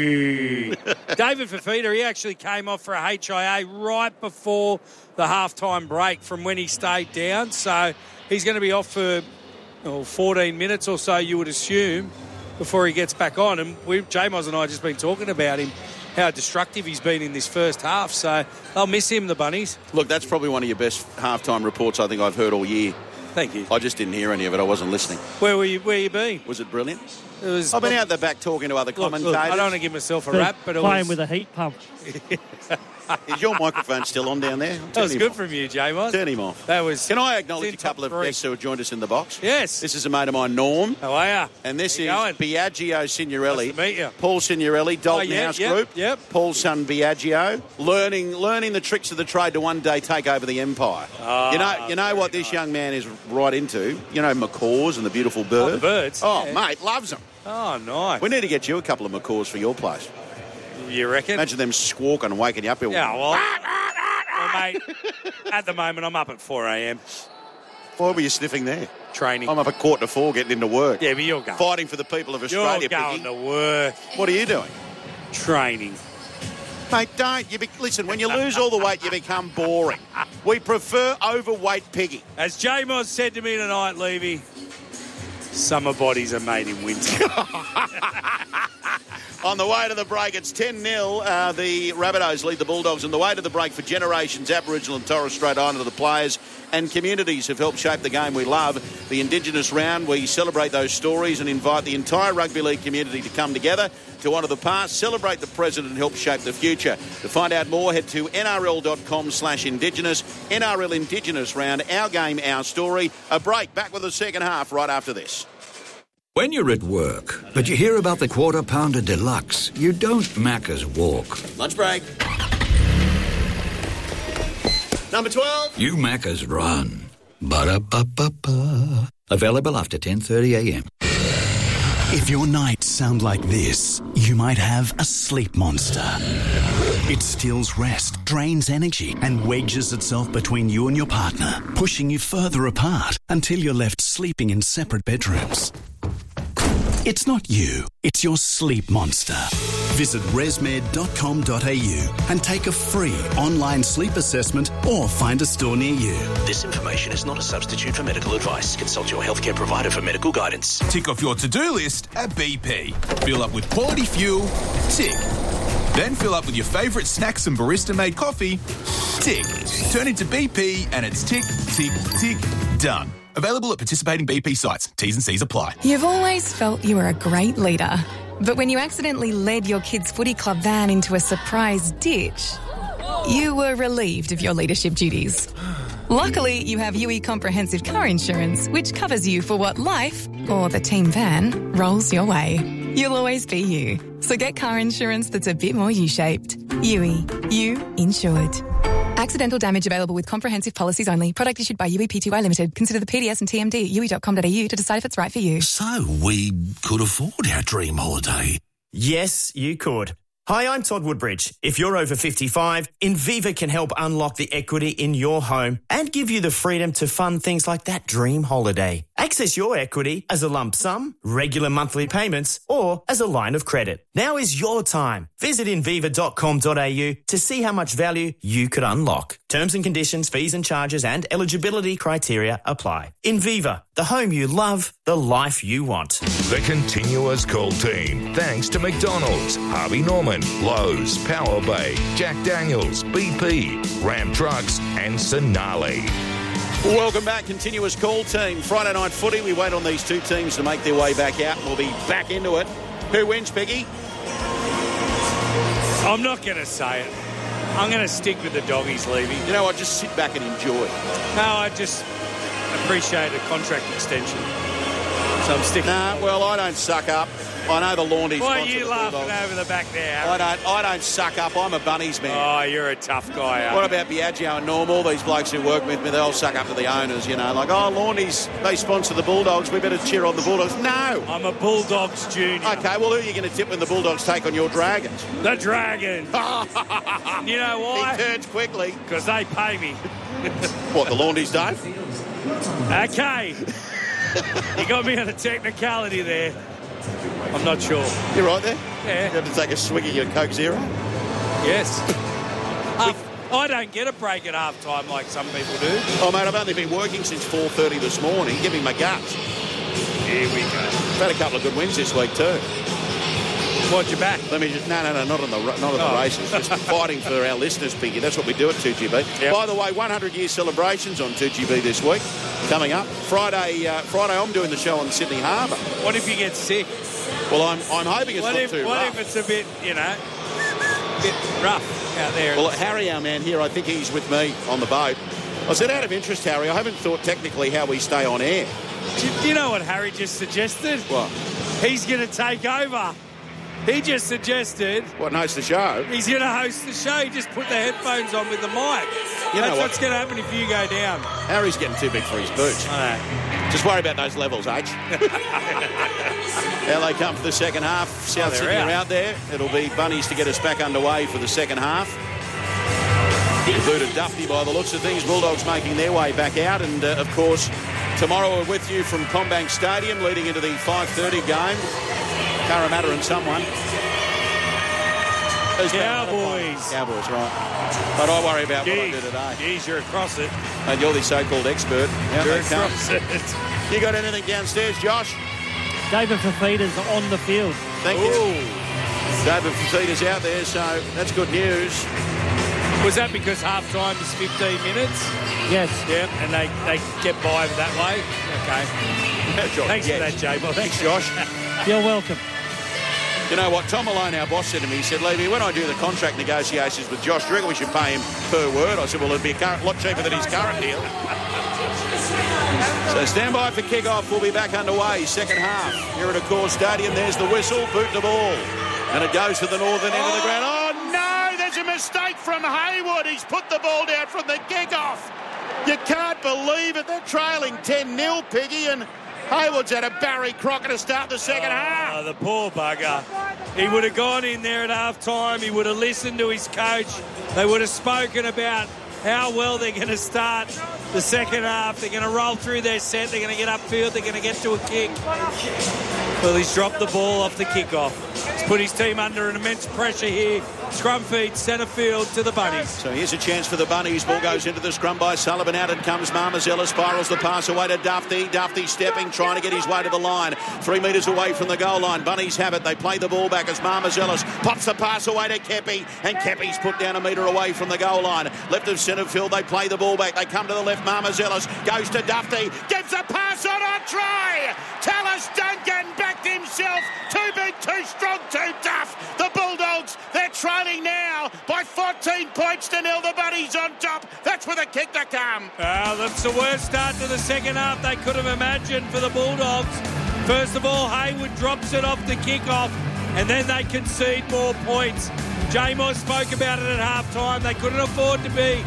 David Fafita, he actually came off for a HIA right before the halftime break from when he stayed down. So he's going to be off for 14 minutes or so, you would assume, before he gets back on. And J-Moz and I have just been talking about him, how destructive he's been in this first half. So they'll miss him, the Bunnies. Look, that's probably one of your best halftime reports I think I've heard all year. Thank you. I just didn't hear any of it. I wasn't listening. Where you been? Was it brilliant? I've been out the back talking to other commentators. I don't want to give myself a rap, but it was... Playing with a heat pump. Is your microphone still on down there? That was good from you, J-Moz. Turn him off. That was... Can I acknowledge a couple of guests who have joined us in the box? Yes. This is a mate of mine, Norm. How are you? And this is Biagio Signorelli. Nice to meet you. Paul Signorelli, Dalton House Group. Yep. Paul's son, Biagio. Learning the tricks of the trade to one day take over the empire. You know what this young man is right into? You know, macaws and the beautiful birds. Oh, the birds. Oh, yeah. Mate, loves them. Oh, nice. We need to get you a couple of macaws for your place. You reckon? Imagine them squawking and waking you up. Yeah, well, mate, at the moment I'm up at 4 a.m. Why were you sniffing there? Training. I'm up at 3:45 getting into work. Yeah, but you're going. Fighting for the people of Australia, You're going Piggy. to work. What are you doing? Training. Mate, don't. Listen, when you lose all the weight, you become boring. We prefer overweight Piggy. As J-Moz said to me tonight, Levy, summer bodies are made in winter. On the way to the break, it's 10-0. The Rabbitohs lead the Bulldogs. On the way to the break, for generations, Aboriginal and Torres Strait Islander players and communities have helped shape the game we love. The Indigenous round, we celebrate those stories and invite the entire rugby league community to come together to honour the past, celebrate the present and help shape the future. To find out more, head to nrl.com/Indigenous. NRL Indigenous round, our game, our story. A break, back with the second half right after this. When you're at work, but you hear about the Quarter Pounder Deluxe, you don't Macca's walk. Lunch break. Number 12. You Macca's run. Ba-da-ba-ba-ba. Available after 10:30 a.m. If your nights sound like this, you might have a sleep monster. It steals rest, drains energy, and wedges itself between you and your partner, pushing you further apart until you're left sleeping in separate bedrooms. It's not you, it's your sleep monster. Visit resmed.com.au and take a free online sleep assessment or find a store near you. This information is not a substitute for medical advice. Consult your healthcare provider for medical guidance. Tick off your to-do list at BP. Fill up with quality fuel. Tick. Then fill up with your favourite snacks and barista-made coffee. Tick. Turn into BP and it's tick, tick, tick, done. Available at participating BP sites. T's and C's apply. You've always felt you were a great leader. But when you accidentally led your kids' footy club van into a surprise ditch, you were relieved of your leadership duties. Luckily, you have UE Comprehensive Car Insurance, which covers you for what life, or the team van, rolls your way. You'll always be you. So get car insurance that's a bit more U-shaped. UE. You insured. Accidental damage available with comprehensive policies only. Product issued by UE Pty Limited. Consider the PDS and TMD at UE.com.au to decide if it's right for you. So, we could afford our dream holiday. Yes, you could. Hi, I'm Todd Woodbridge. If you're over 55, Inviva can help unlock the equity in your home and give you the freedom to fund things like that dream holiday. Access your equity as a lump sum, regular monthly payments, or as a line of credit. Now is your time. Visit inviva.com.au to see how much value you could unlock. Terms and conditions, fees and charges and eligibility criteria apply. Inviva, the home you love, the life you want. The continuous call team. Thanks to McDonald's, Harvey Norman, Lowe's, Power Bay, Jack Daniels, BP, Ram Trucks and Sonali. Welcome back, continuous call team. Friday night footy. We wait on these two teams to make their way back out. We'll be back into it. Who wins, Peggy? I'm not going to say it. I'm going to stick with the doggies, Levy. You know what? Just sit back and enjoy. No, I just appreciate a contract extension. So I'm sticking. Nah, well, I don't suck up. I know the Laundy's. Why are you laughing over the back there? I don't suck up. I'm a Bunnies man. Oh, you're a tough guy. What about Biagio and Normal? These blokes who work with me, they all suck up to the owners, you know. Like, oh, Laundy's, they sponsor the Bulldogs. We better cheer on the Bulldogs. No. I'm a Bulldogs junior. Okay, well, who are you going to tip when the Bulldogs take on your Dragons? The Dragons. You know why? He turns quickly. Because they pay me. What, the Laundy's don't? Okay. You got me on a technicality there. I'm not sure. You're right there? Yeah. You have to take a swig of your Coke Zero? Yes. I don't get a break at half time like some people do. Oh, mate, I've only been working since 4:30 this morning. Give me my guts. Here we go. I've had a couple of good wins this week too. Watch your back. Let me just... No, not on the races. Just fighting for our listeners, Piggy. That's what we do at 2GB. Yep. By the way, 100-year celebrations on 2GB this week. Coming up. Friday I'm doing the show on Sydney Harbour. What if you get sick? Well, I'm hoping it's not too rough. What if it's a bit, bit rough out there? Well, Harry, our man here, I think he's with me on the boat. I said, out of interest, Harry, I haven't thought technically how we stay on air. Do you know what Harry just suggested? What? He's going to take over. He just suggested... What, host the show? He's going to host the show. He just put the headphones on with the mic. That's what's going to happen if you go down. Harry's getting too big for his boots. I know. Just worry about those levels, H. Now they come for the second half. South Sydney are out there. It'll be Bunnies to get us back underway for the second half. Included Duffy by the looks of things. Bulldogs making their way back out. And, of course, tomorrow we're with you from Combank Stadium leading into the 5:30 game. Parramatta and someone. Cowboys, right. But I worry about what I do today. Geez, you're across it. And you're the so-called expert. You're across it. You got anything downstairs, Josh? David Fafita's on the field. Thank you. David Fafita's out there, so that's good news. Was that because half-time is 15 minutes? Yes. Yeah, and they get by that way? Okay. Thanks for that, J-Bob. Thanks, Josh. You're welcome. You know what? Tom Malone, our boss, said to me, he said, Levy, when I do the contract negotiations with Josh, do you reckon we should pay him per word? I said, well, it'd be a lot cheaper than his current deal. So stand by for kick-off. We'll be back underway, second half. Here at Accor Stadium, there's the whistle, boot the ball. And it goes to the northern end of the ground. Oh, no, there's a mistake from Hayward. He's put the ball down from the kick-off. You can't believe it. They're trailing 10-0, Piggy, and Hayward's had a Barry Crocker to start the second half. The poor bugger. He would have gone in there at half-time. He would have listened to his coach. They would have spoken about how well they're going to start the second half. They're going to roll through their set. They're going to get upfield. They're going to get to a kick. Well, he's dropped the ball off the kickoff. He's put his team under an immense pressure here. Scrum feed, centre field to the Bunnies. So here's a chance for the Bunnies. Ball goes into the scrum by Sullivan. Out it comes Marmazella. Spirals the pass away to Duffy. Duffy stepping, trying to get his way to the line. 3 metres away from the goal line. Bunnies have it. They play the ball back as Marmazella pops the pass away to Kepi. And Kepi's put down a metre away from the goal line. Left of centre field. They play the ball back. They come to the left. Marmazella goes to Duffy. Gives a pass on try. Tallis Duncan backed himself. Too big, too strong, too tough. The Bulldogs, they're trailing now by 14 points to 0. The Bunnies on top. That's with a kick to come. That's the worst start to the second half they could have imagined for the Bulldogs. First of all, Hayward drops it off the kick-off, and then they concede more points. J-Moss spoke about it at half-time. They couldn't afford to be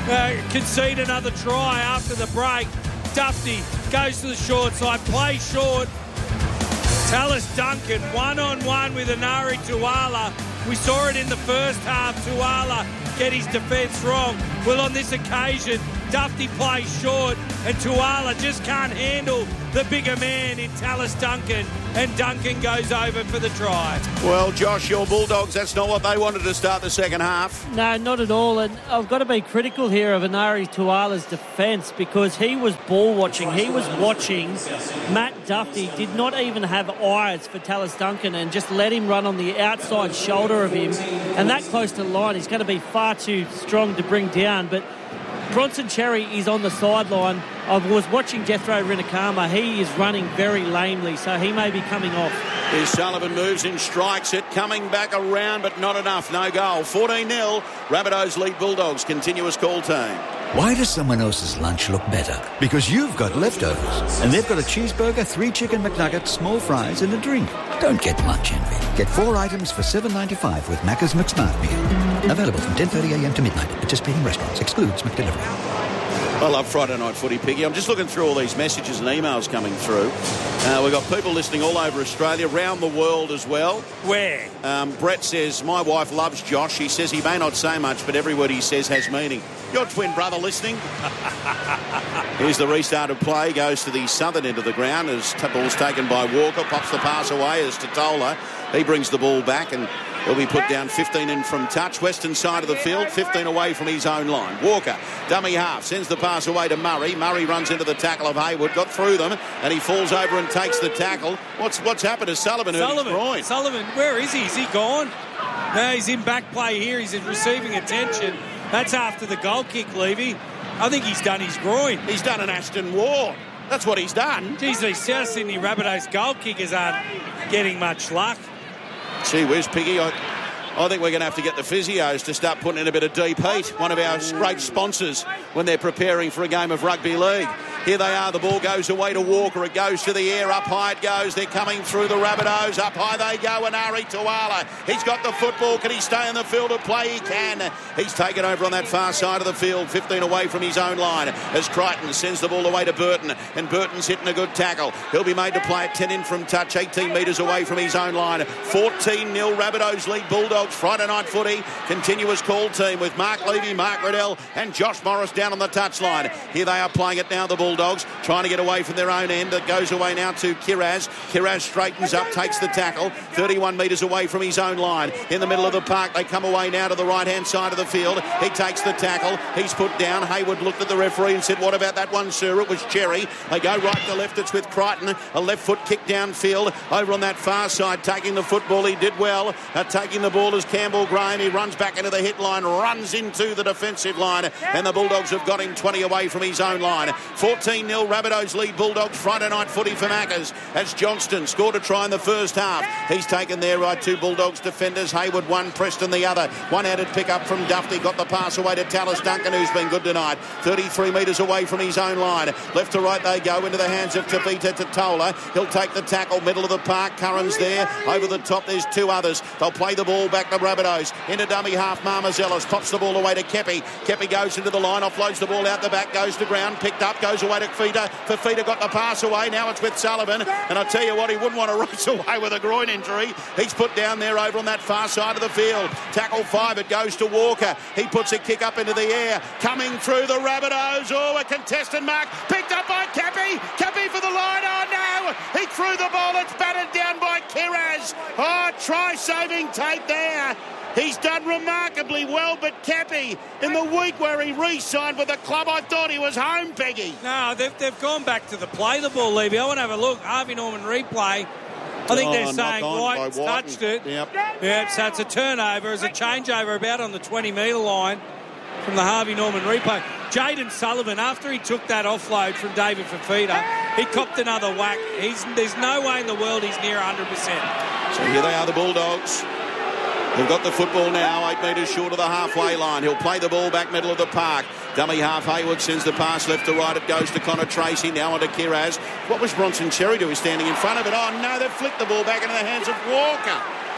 concede another try after the break. Dufty goes to the short side, plays short. Tallis Duncan, one-on-one with Anari Tuala. We saw it in the first half, Tuala get his defence wrong. Well, on this occasion, Dufty plays short and Tuala just can't handle the bigger man in Tallis Duncan, and Duncan goes over for the try. Well, Josh, your Bulldogs, that's not what they wanted to start the second half. No, not at all. And I've got to be critical here of Anari Tuala's defence because he was ball watching. He was watching. Matt Dufty did not even have eyes for Tallis Duncan and just let him run on the outside shoulder of him. And that close to the line, he's going to be far too strong to bring down. But Bronson Cherry is on the sideline. I was watching Jethro Rinakama. He is running very lamely, so he may be coming off. Here's Sullivan, moves in, strikes it, coming back around, but not enough. No goal. 14-0. Rabbitohs lead Bulldogs. Continuous call team. Why does someone else's lunch look better? Because you've got leftovers, and they've got a cheeseburger, 3 chicken McNuggets, small fries, and a drink. Don't get much envy. Get 4 items for $7.95 with Macca's McSmart Meal. Available from 10:30am to midnight at participating restaurants. Excludes McDelivery. I love Friday Night Footy, Piggy. I'm just looking through all these messages and emails coming through. We've got people listening all over Australia, around the world as well. Where? Brett says, my wife loves Josh. He says he may not say much, but every word he says has meaning. Your twin brother listening. Here's the restart of play. Goes to the southern end of the ground as ball's taken by Walker. Pops the pass away as Totola. He brings the ball back and he'll be put down 15 in from touch. Western side of the field, 15 away from his own line. Walker, dummy half, sends the pass away to Murray. Murray runs into the tackle of Hayward, got through them, and he falls over and takes the tackle. What's happened to Sullivan? Sullivan, where is he? Is he gone? No, he's in back play here. He's receiving attention. That's after the goal kick, Levy. I think he's done his groin. He's done an Aston Ward. That's what he's done. Geez, these South Sydney Rabbitohs goal kickers aren't getting much luck. Gee whiz, Piggy, I think we're going to have to get the physios to start putting in a bit of deep heat. One of our great sponsors when they're preparing for a game of rugby league. Here they are. The ball goes away to Walker. It goes to the air. Up high it goes. They're coming through the Rabbitohs. Up high they go. Anari Tuala. He's got the football. Can he stay in the field of play? He can. He's taken over on that far side of the field. 15 away from his own line as Crichton sends the ball away to Burton. And Burton's hitting a good tackle. He'll be made to play at 10 in from touch. 18 metres away from his own line. 14-0 Rabbitohs lead Bulldogs. Friday Night Footy. Continuous call team with Mark Levy, Mark Riddell and Josh Morris down on the touchline. Here they are playing it now, the Bulldogs, trying to get away from their own end. It goes away now to Kiraz. Kiraz straightens up, takes the tackle. 31 metres away from his own line. In the middle of the park, they come away now to the right-hand side of the field. He takes the tackle. He's put down. Hayward looked at the referee and said, what about that one, sir? It was Cherry. They go right to left. It's with Crichton. A left foot kick downfield. Over on that far side, taking the football. He did well. Taking the ball is Campbell Graham. He runs back into the hit line, runs into the defensive line, and the Bulldogs have got him 20 away from his own line. 14-0 Rabbitohs lead Bulldogs. Friday Night Footy for Maccas as Johnston scored a try in the first half. He's taken there right, two Bulldogs defenders. Hayward one, Preston the other. One-handed pick up from Dufty. Got the pass away to Tallis Duncan, who's been good tonight. 33 metres away from his own line. Left to right they go into the hands of Tavita Totola. He'll take the tackle, middle of the park. Curran's there. Over the top there's two others. They'll play the ball back to Rabbitohs. Into dummy half, Marmazellis pops the ball away to Kepi. Kepi goes into the line, offloads the ball out the back, goes to ground, picked up, goes away to Fifita. Fifita got the pass away. Now it's with Sullivan. And I tell you what, he wouldn't want to race away with a groin injury. He's put down there over on that far side of the field. Tackle 5, it goes to Walker. He puts a kick up into the air. Coming through the Rabbitohs. Oh, a contested mark. Picked up by Kepi. Kepi for the line. Oh, no. He threw the ball. It's battered down by Kiraz. Oh, try-saving tape there. He's done remarkably well, but Kepi, in the week where he re-signed with the club, I thought he was home, Peggy. No, they've gone back to the play the ball, Levy. I want to have a look. Harvey Norman replay. I think they're saying White's touched it. Yep, so it's a turnover. It's a changeover about on the 20-metre line from the Harvey Norman replay. Jaden Sullivan, after he took that offload from David Fifita, he copped another whack. There's no way in the world he's near 100%. So here they are, the Bulldogs. They've got the football now, 8 metres short of the halfway line. He'll play the ball back middle of the park. Dummy half, Hayward sends the pass left to right. It goes to Connor Tracy, now onto Kiraz. What was Bronson Cherry doing standing in front of it? Oh, no, they've flicked the ball back into the hands of Walker.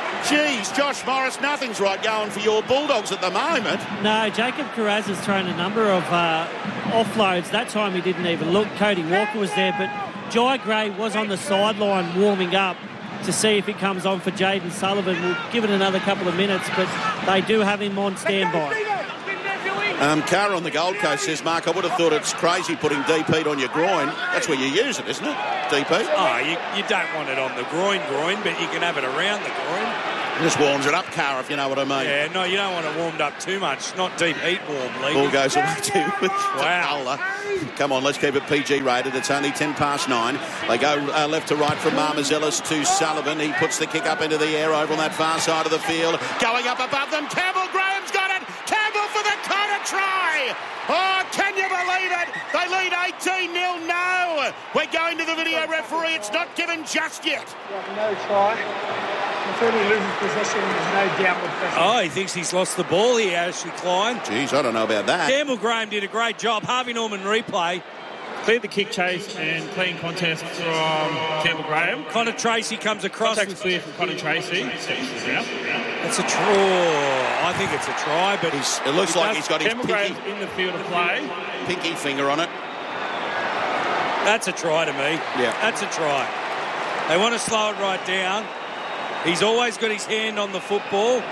Geez, Josh Morris, nothing's right going for your Bulldogs at the moment. No, Jacob Carraz has thrown a number of offloads. That time he didn't even look. Cody Walker was there, but Jai Gray was on the sideline warming up to see if it comes on for Jaden Sullivan. We'll give it another couple of minutes, but they do have him on standby. Cara on the Gold Coast says, Mark, I would have thought it's crazy putting DP on your groin. That's where you use it, isn't it, DP? Oh, you don't want it on the groin, but you can have it around the groin. It just warms it up, Cara, if you know what I mean. Yeah, no, you don't want it warmed up too much. Not deep heat warm, Lee. Ball goes away too with wow. Come on, let's keep it PG rated. It's only 9:10. They go left to right from Marmazelis to Sullivan. He puts the kick up into the air over on that far side of the field. Going up above them, Campbell Graham's got it. Campbell for the corner try. Oh, can you believe it? They lead 18-0. No. We're going to the video referee. It's not given just yet. No try. Until he loses possession, there's no downward pressure. Oh, he thinks he's lost the ball here, Ashley Klein. Jeez, I don't know about that. Campbell Graham did a great job. Harvey Norman replay. Cleared the kick chase and clean contest from Campbell Graham. Connor Tracy comes across. Contact clear from Connor Tracy. That's a try. I think it's a try, but it looks like he's got his pinky in the field of play. Pinky finger on it. That's a try to me. Yeah. That's a try. They want to slow it right down. He's always got his hand on the football.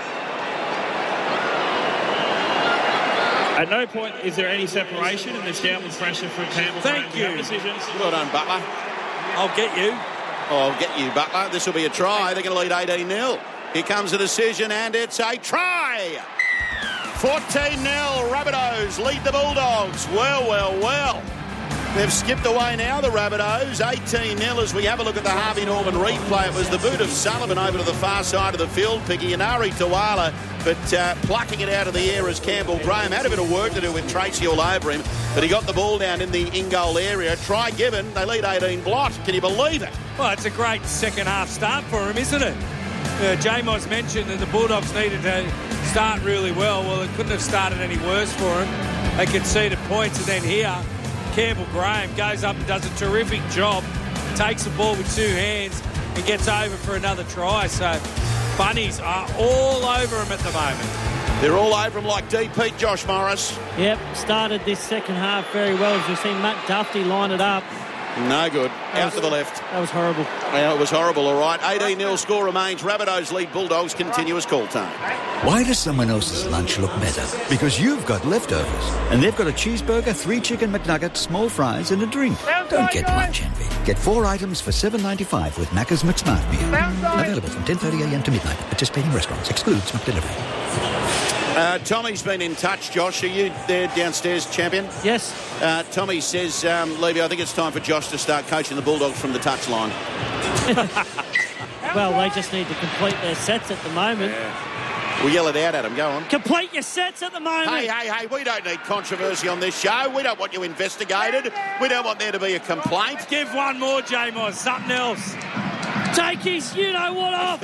At no point is there any separation and there's downward pressure for Campbell. Thank you. Decisions. Well done, Butler. I'll get you. I'll get you, Butler. This will be a try. They're going to lead 18-0. Here comes the decision, and it's a try. 14-0. Rabbitohs lead the Bulldogs. Well. They've skipped away now, the Rabbitohs. 18-0 as we have a look at the Harvey Norman replay. It was the boot of Sullivan over to the far side of the field. Piggy and Ari Tawala, but plucking it out of the air as Campbell Graham had a bit of work to do with Tracy all over him, but he got the ball down in the in-goal area. Try given. They lead 18 blot. Can you believe it? Well, it's a great second half start for him, isn't it? J-Moss mentioned that the Bulldogs needed to start really well. Well, it couldn't have started any worse for him. They conceded points, and then here, Campbell Graham goes up and does a terrific job, takes the ball with two hands and gets over for another try. So Bunnies are all over him at the moment. They're all over him like DP, Josh Morris. Yep, started this second half very well. As you've seen Matt Duffy line it up. No good. Out to the left. That was horrible. Yeah, it was horrible, all right. 18-0 score remains. Rabbitohs lead Bulldogs. Continuous call time. Why does someone else's lunch look better? Because you've got leftovers. And they've got a cheeseburger, 3 chicken McNuggets, small fries and a drink. Don't get much envy. Get 4 items for $7.95 with Macca's McSmart Meal. Available from 10:30am to midnight at participating restaurants. Excludes McDelivery. Tommy's been in touch, Josh. Are you there downstairs, champion? Yes. Tommy says, Levy, I think it's time for Josh to start coaching the Bulldogs from the touchline. Well, they just need to complete their sets at the moment. Yeah. We'll yell it out at them. Go on. Complete your sets at the moment. Hey, we don't need controversy on this show. We don't want you investigated. We don't want there to be a complaint. Give one more, J-Moss. Something else. Take his you-know-what off.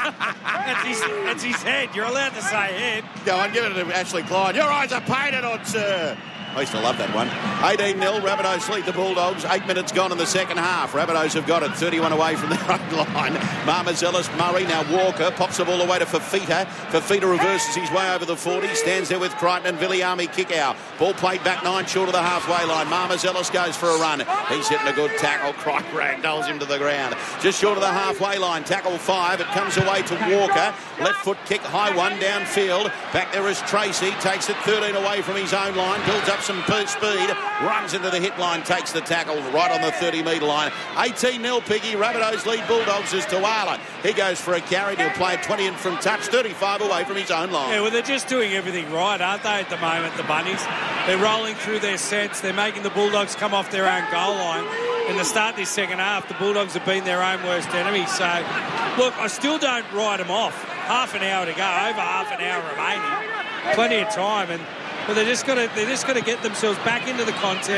That's his head. You're allowed to say head. Go on, give it to Ashley Klein. Your eyes are painted on, sir. I used to love that one. 18-0, Rabbitohs lead the Bulldogs. 8 minutes gone in the second half. Rabbitohs have got it 31 away from their own line. Marmazelis, Murray, now Walker, pops the ball away to Fafita. Fafita reverses his way over the 40, stands there with Crichton and Viliami kick out. Ball played back 9 short of the halfway line. Marmazelis goes for a run. He's hitting a good tackle. Crichton ragdolls him to the ground. Just short of the halfway line, tackle 5. It comes away to Walker. Left foot kick, high one, downfield. Back there is Tracy, takes it 13 away from his own line, builds up some speed, runs into the hit line, takes the tackle right on the 30-metre line. 18-0 Piggy. Rabbitohs lead Bulldogs as Tawala. He goes for a carry. He'll play it 20 in from touch, 35 away from his own line. Yeah, well, they're just doing everything right, aren't they, at the moment, the Bunnies? They're rolling through their sets. They're making the Bulldogs come off their own goal line. In the start of this second half, the Bulldogs have been their own worst enemy. So, look, I still don't write them off. Half an hour to go, over half an hour remaining. Plenty of time, but they're just got to get themselves back into the contest,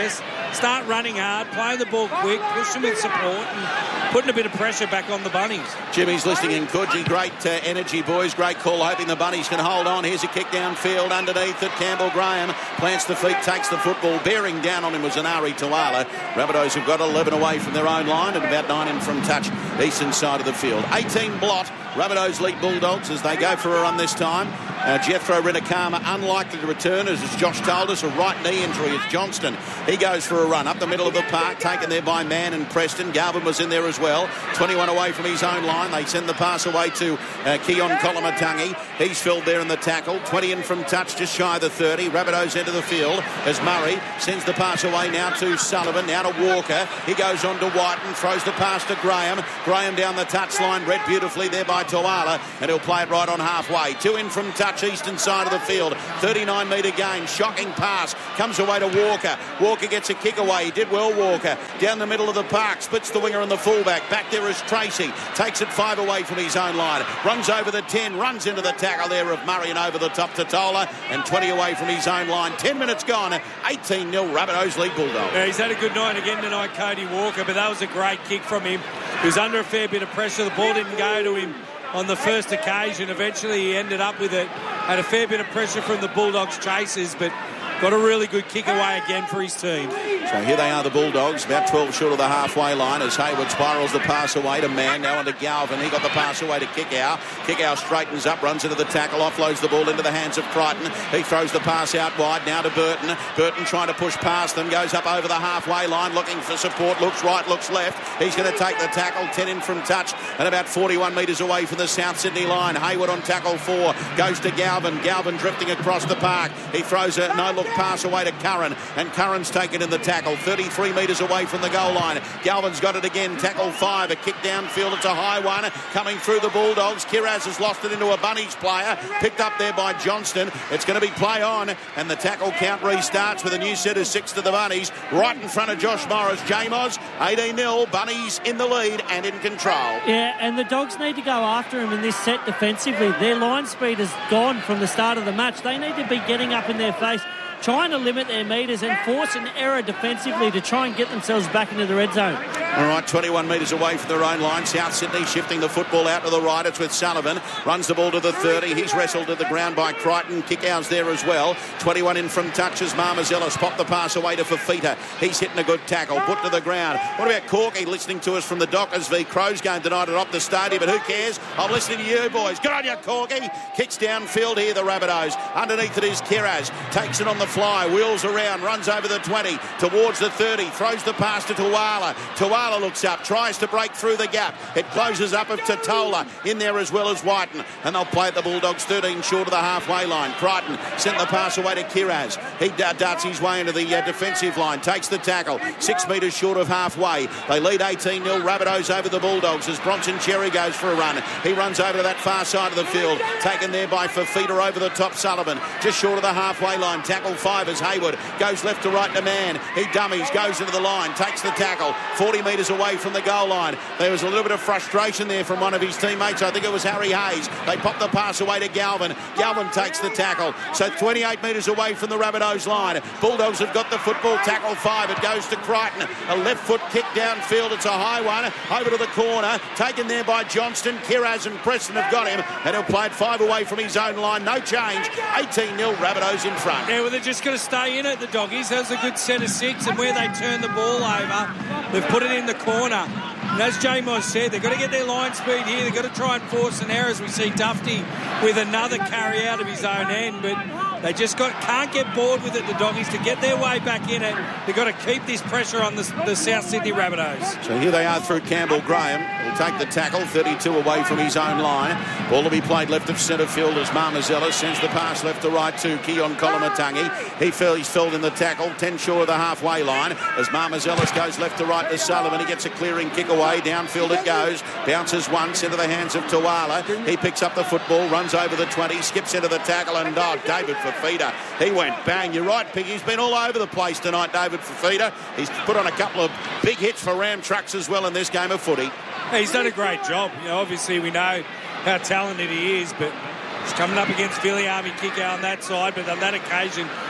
start running hard, playing the ball quick, pushing with support and putting a bit of pressure back on the Bunnies. Jimmy's listening in Coogee. Great energy, boys. Great call, hoping the Bunnies can hold on. Here's a kick downfield underneath it. Campbell Graham plants the feet, takes the football. Bearing down on him was Anari Tuala. Rabbitohs have got 11 away from their own line and about 9 in from touch eastern side of the field. 18 blot. Rabbitohs lead Bulldogs as they go for a run this time. Jethro Rinakama unlikely to return, as Josh told us, a right knee injury. It's Johnston. He goes for a run up the middle of the park, taken there by Mann and Preston. Garvin was in there as well. 21 away from his own line. They send the pass away to Keon Kolomatangi. He's filled there in the tackle. 20 in from touch, just shy of the 30. Rabbitohs enter the field as Murray sends the pass away now to Sullivan, now to Walker. He goes on to Whiten, throws the pass to Graham. Graham down the touchline, read beautifully there by Tuala, and he'll play it right on halfway. 2 in from touch, eastern side of the field. 39-metre gain, shocking pass, comes away to Walker. Walker gets a kick away. He did well, Walker. Down the middle of the park, splits the winger and the fullback. Back there is Tracy. Takes it 5 away from his own line. Runs over the 10, runs into the tackle there of Murray and over the top to Tola, and 20 away from his own line. 10 minutes gone, 18-0 Rabbitohs lead Bulldogs. Yeah, he's had a good night again tonight, Cody Walker, but that was a great kick from him. He was under a fair bit of pressure. The ball didn't go to him on the first occasion. Eventually he ended up with it. Had a fair bit of pressure from the Bulldogs chasers, but got a really good kick away again for his team. So here they are, the Bulldogs, about 12 short of the halfway line as Hayward spirals the pass away to Mann, now onto Galvin. He got the pass away to Kickow. Kickow straightens up, runs into the tackle, offloads the ball into the hands of Crichton. He throws the pass out wide, now to Burton. Burton trying to push past them, goes up over the halfway line, looking for support, looks right, looks left. He's going to take the tackle, 10 in from touch, and about 41 metres away from the South Sydney line. Hayward on tackle 4, goes to Galvin. Galvin drifting across the park. He throws a no-look pass away to Curran, and Curran's taken in the tackle, 33 metres away from the goal line. Galvin's got it again, tackle 5, a kick downfield, it's a high one, coming through the Bulldogs. Kiraz has lost it into a Bunnies player, picked up there by Johnston. It's going to be play on, and the tackle count restarts with a new set of 6 to the Bunnies, right in front of Josh Morris. J-Moz, 18-0, Bunnies in the lead and in control. Yeah, and the Dogs need to go after him in this set defensively. Their line speed has gone from the start of the match. They need to be getting up in their face, trying to limit their metres and force an error defensively to try and get themselves back into the red zone. All right, 21 metres away from their own line. South Sydney shifting the football out to the right. It's with Sullivan. Runs the ball to the 30. He's wrestled to the ground by Crichton. Kickouts there as well. 21 in from touches. Marmazellis popped the pass away to Fafita. He's hitting a good tackle. Put to the ground. What about Corky listening to us from the Dockers v Crows game tonight at Optus Stadium? But who cares? I'm listening to you, boys. Good on you, Corky. Kicks downfield here, the Rabbitohs. Underneath it is Kiraz. Takes it on the fly. Wheels around. Runs over the 20. Towards the 30. Throws the pass to Tuala. Tuala looks up, tries to break through the gap. It closes up of Totola in there as well as Whiten, and they'll play at the Bulldogs 13 short of the halfway line. Crichton sent the pass away to Kiraz. He darts his way into the defensive line, takes the tackle, 6 metres short of halfway. They lead 18-0 Rabbitohs over the Bulldogs as Bronson Cherry goes for a run. He runs over to that far side of the field, taken there by Fafita over the top. Sullivan just short of the halfway line. Tackle 5 as Hayward goes left to right to Mann. He dummies, goes into the line, takes the tackle, 40 metres away from the goal line. There was a little bit of frustration there from one of his teammates. I think it was Harry Hayes. They popped the pass away to Galvin. Galvin takes the tackle. So 28 metres away from the Rabbitohs line. Bulldogs have got the football. Tackle 5. It goes to Crichton. A left foot kick downfield. It's a high one. Over to the corner. Taken there by Johnston. Kiraz and Preston have got him. And he'll play it 5 away from his own line. No change. 18-0 Rabbitohs in front. Yeah, well, they're just going to stay in it, the Doggies. That was a good set of 6. And where they turn the ball over, they've put it in the corner. And as J-Moz said, they've got to get their line speed here. They've got to try and force an error as we see Dufty with another carry out of his own end. But they just can't get bored with it, the Doggies, to get their way back in it. They've got to keep this pressure on the South Sydney Rabbitohs. So here they are through Campbell Graham. He'll take the tackle, 32 away from his own line. Ball to be played left of centre field as Marmazellis sends the pass left to right to Keon Kolomatangi. He's filled in the tackle, 10 short of the halfway line as Marmazellis goes left to right to Sullivan. He gets a clearing kick away, downfield it goes, bounces once into the hands of Tuala. He picks up the football, runs over the 20, skips into the tackle, and David Fafita, he went bang. You're right, Piggy, he's been all over the place tonight, David Fafita. He's put on a couple of big hits for Ram Trucks as well in this game of footy. He's done a great job. You know, obviously we know how talented he is, but he's coming up against Viliami Kickow on that side, but on that occasion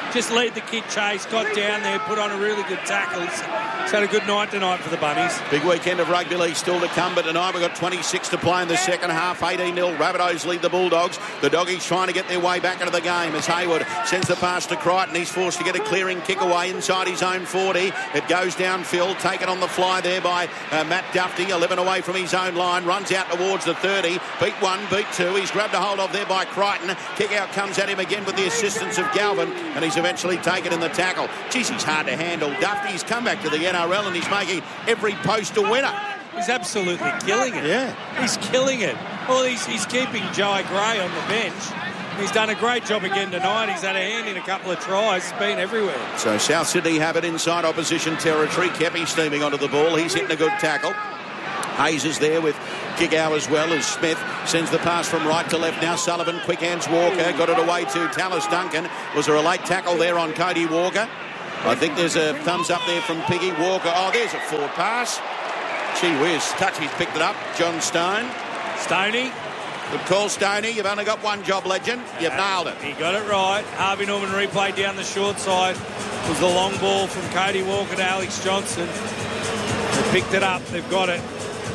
just lead the kid Chase, got down there, put on a really good tackle. He's had a good night tonight for the Bunnies. Big weekend of rugby league still to come, but tonight we've got 26 to play in the second half. 18-0. Rabbitohs lead the Bulldogs. The Doggies trying to get their way back into the game as Hayward sends the pass to Crichton. He's forced to get a clearing kick away inside his own 40. It goes downfield, taken on the fly there by Matt Duffy, 11 away from his own line, runs out towards the 30. Beat one, beat two. He's grabbed a hold of there by Crichton. Kick out comes at him again with the assistance of Galvin, and he's eventually taken in the tackle. Geez, he's hard to handle. Duffy's come back to the NRL and he's making every post a winner. He's absolutely killing it. Yeah. He's killing it. Well, he's keeping Jai Gray on the bench. He's done a great job again tonight. He's had a hand in a couple of tries. He's been everywhere. So South Sydney have it inside opposition territory. Kepi steaming onto the ball. He's hitting a good tackle. Hayes is there with Gigau as well as Smith sends the pass from right to left. Now Sullivan, quick hands Walker, got it away to Tallis Duncan. Was there a late tackle there on Cody Walker? I think there's a thumbs up there from Piggy Walker. Oh, there's a forward pass. Gee whiz, Touchy's picked it up. John Stone. Stoney. Good call, Stoney. You've only got one job, legend. You've nailed it. He got it right. Harvey Norman replay down the short side. It was the long ball from Cody Walker to Alex Johnson. They picked it up. They've got it.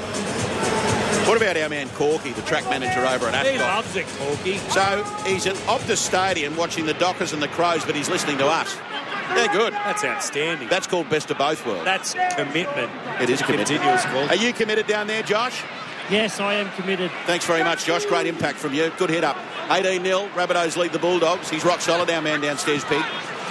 What about our man Corky, the track manager over at Ascot? He loves it, Corky. So he's at Optus Stadium watching the Dockers and the Crows, but he's listening to us. They're good. That's outstanding. That's called best of both worlds. That's commitment. It is commitment. Continuous call. Are you committed down there, Josh? Yes, I am committed. Thanks very much, Josh. Great impact from you. Good hit up. 18-0. Rabbitohs lead the Bulldogs. He's rock solid, our man downstairs, Pig.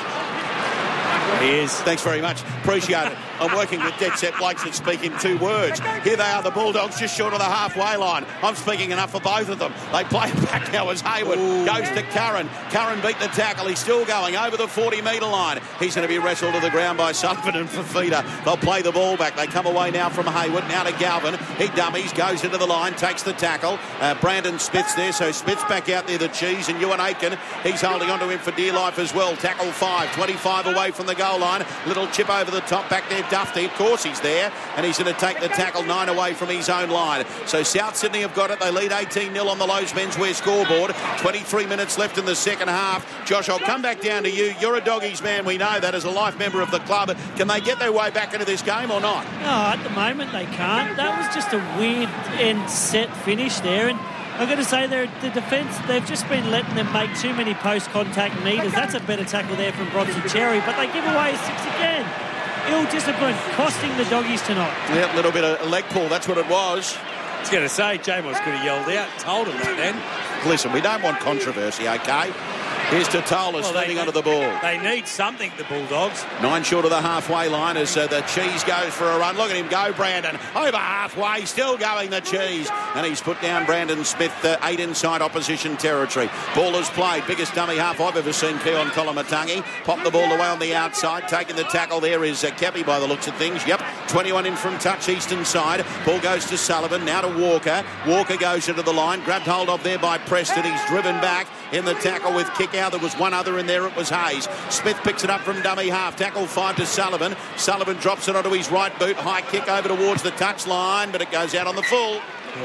He is. Thanks very much. Appreciate it. I'm working with dead set blokes that speak in two words. Here they are, the Bulldogs, just short of the halfway line. I'm speaking enough for both of them. They play it back now as Hayward goes to Curran. Curran beat the tackle. He's still going over the 40-metre line. He's going to be wrestled to the ground by Sullivan and Fafita. They'll play the ball back. They come away now from Hayward. Now to Galvin. He dummies, goes into the line, takes the tackle. Brandon Smith's there, so Smith's back out there, the cheese, and Ewan Aitken, he's holding onto him for dear life as well. Tackle 5, 25 away from the goal line. Little chip over the top, back there, Duffy. Of course he's there, and he's going to take the tackle 9 away from his own line. So South Sydney have got it. They lead 18-0 on the Lowe's menswear scoreboard. 23 minutes left in the second half. Josh, I'll come back down to you. You're a Doggies man, we know that, as a life member of the club. Can they get their way back into this game or not? No, at the moment they can't. That was just a weird end set finish there, and I've got to say, the defence, they've just been letting them make too many post-contact meters. That's a better tackle there from Bronson Cherry, but they give away a 6 again. Ill discipline, costing the Doggies tonight. Yeah, a little bit of leg pull, that's what it was. I was going to say, Jamos could have yelled out, told him that then. Listen, we don't want controversy, OK? Here's Totola standing under the ball. They need something, the Bulldogs. 9 short of the halfway line as the cheese goes for a run. Look at him go, Brandon. Over halfway, still going the cheese. And he's put down Brandon Smith, 8 inside opposition territory. Ball is played. Biggest dummy half I've ever seen, Keon Kolamatangi. Pop the ball away on the outside. Taking the tackle there is Kepi by the looks of things. Yep, 21 in from touch, eastern side. Ball goes to Sullivan, now to Walker. Walker goes into the line. Grabbed hold of there by Preston. He's driven back in the tackle with kick out. There was one other in there. It was Hayes. Smith picks it up from dummy half. Tackle 5 to Sullivan. Sullivan drops it onto his right boot. High kick over towards the touch line, but it goes out on the full.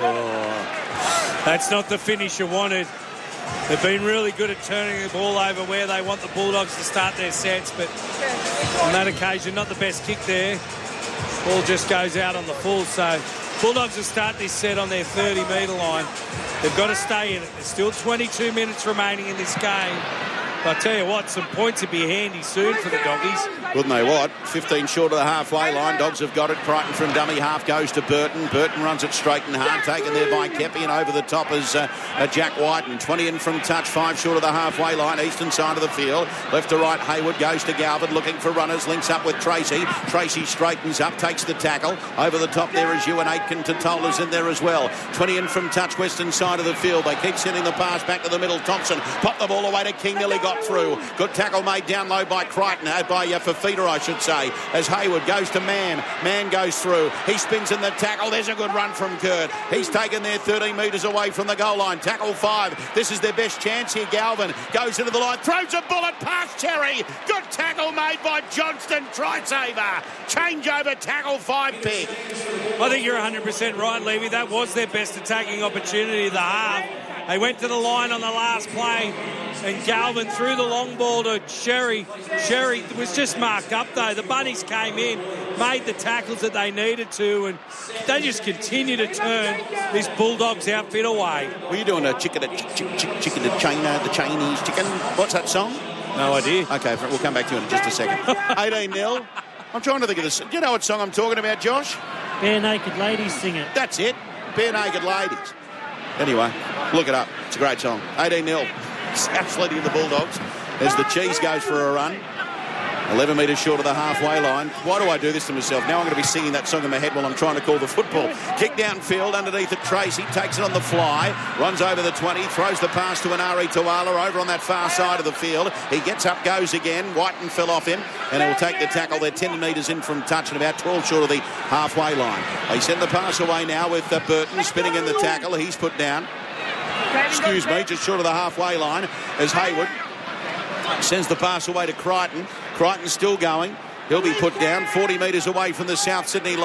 Oh, that's not the finish you wanted. They've been really good at turning the ball over where they want the Bulldogs to start their sets, but on that occasion, not the best kick there. Ball just goes out on the full, so Bulldogs will start this set on their 30-metre line. They've got to stay in it. There's still 22 minutes remaining in this game. But I tell you what, some points would be handy soon for the Doggies. Wouldn't they what? 15 short of the halfway line. Dogs have got it. Crichton from dummy half goes to Burton. Burton runs it straight and hard. Taken there by Kepi, and over the top is Jack White. And 20 in from touch. 5 short of the halfway line. Eastern side of the field. Left to right, Hayward goes to Galvin. Looking for runners. Links up with Tracy. Tracy straightens up. Takes the tackle. Over the top there is Ewan Aitken. Totola's in there as well. 20 in from touch. Western side of the field. They keep sending the pass back to the middle. Thompson popped the ball away to King. Nearly got through. Good tackle made down low by Crichton, by Fafita, I should say, as Hayward goes to Mann. Mann goes through. He spins in the tackle. There's a good run from Kurt. He's taken there 13 metres away from the goal line. Tackle 5. This is their best chance here. Galvin goes into the line, throws a bullet past Cherry. Good tackle made by Johnston. Try saver. Change over tackle 5, Pig. I think you're 100% right, Levy. That was their best attacking opportunity of the half. They went to the line on the last play. and Galvin threw the long ball to Sherry. Sherry was just marked up, though. The Bunnies came in, made the tackles that they needed to, and they just continue to turn this Bulldogs outfit away. Were you doing a chicken to China, the Chinese chicken? What's that song? No idea. Okay, we'll come back to it in just a second. 18-0. I'm trying to think of this. Do you know what song I'm talking about, Josh? Bare Naked Ladies sing it. That's it. Bare Naked Ladies. Anyway, look it up. It's a great song. 18-0. Souths leading the Bulldogs as the Cheese goes for a run. 11 metres short of the halfway line. Why do I do this to myself? Now I'm going to be singing that song in my head while I'm trying to call the football. Kick downfield underneath it. Tracy takes it on the fly. Runs over the 20. Throws the pass to Anari Tawala over on that far side of the field. He gets up, goes again. Whiten fell off him and he'll take the tackle. They're 10 metres in from touch and about 12 short of the halfway line. They send the pass away now with Burton spinning in the tackle. He's put down. Excuse me, just short of the halfway line as Hayward sends the pass away to Crichton. Crichton's still going. He'll be put down 40 metres away from the South Sydney line.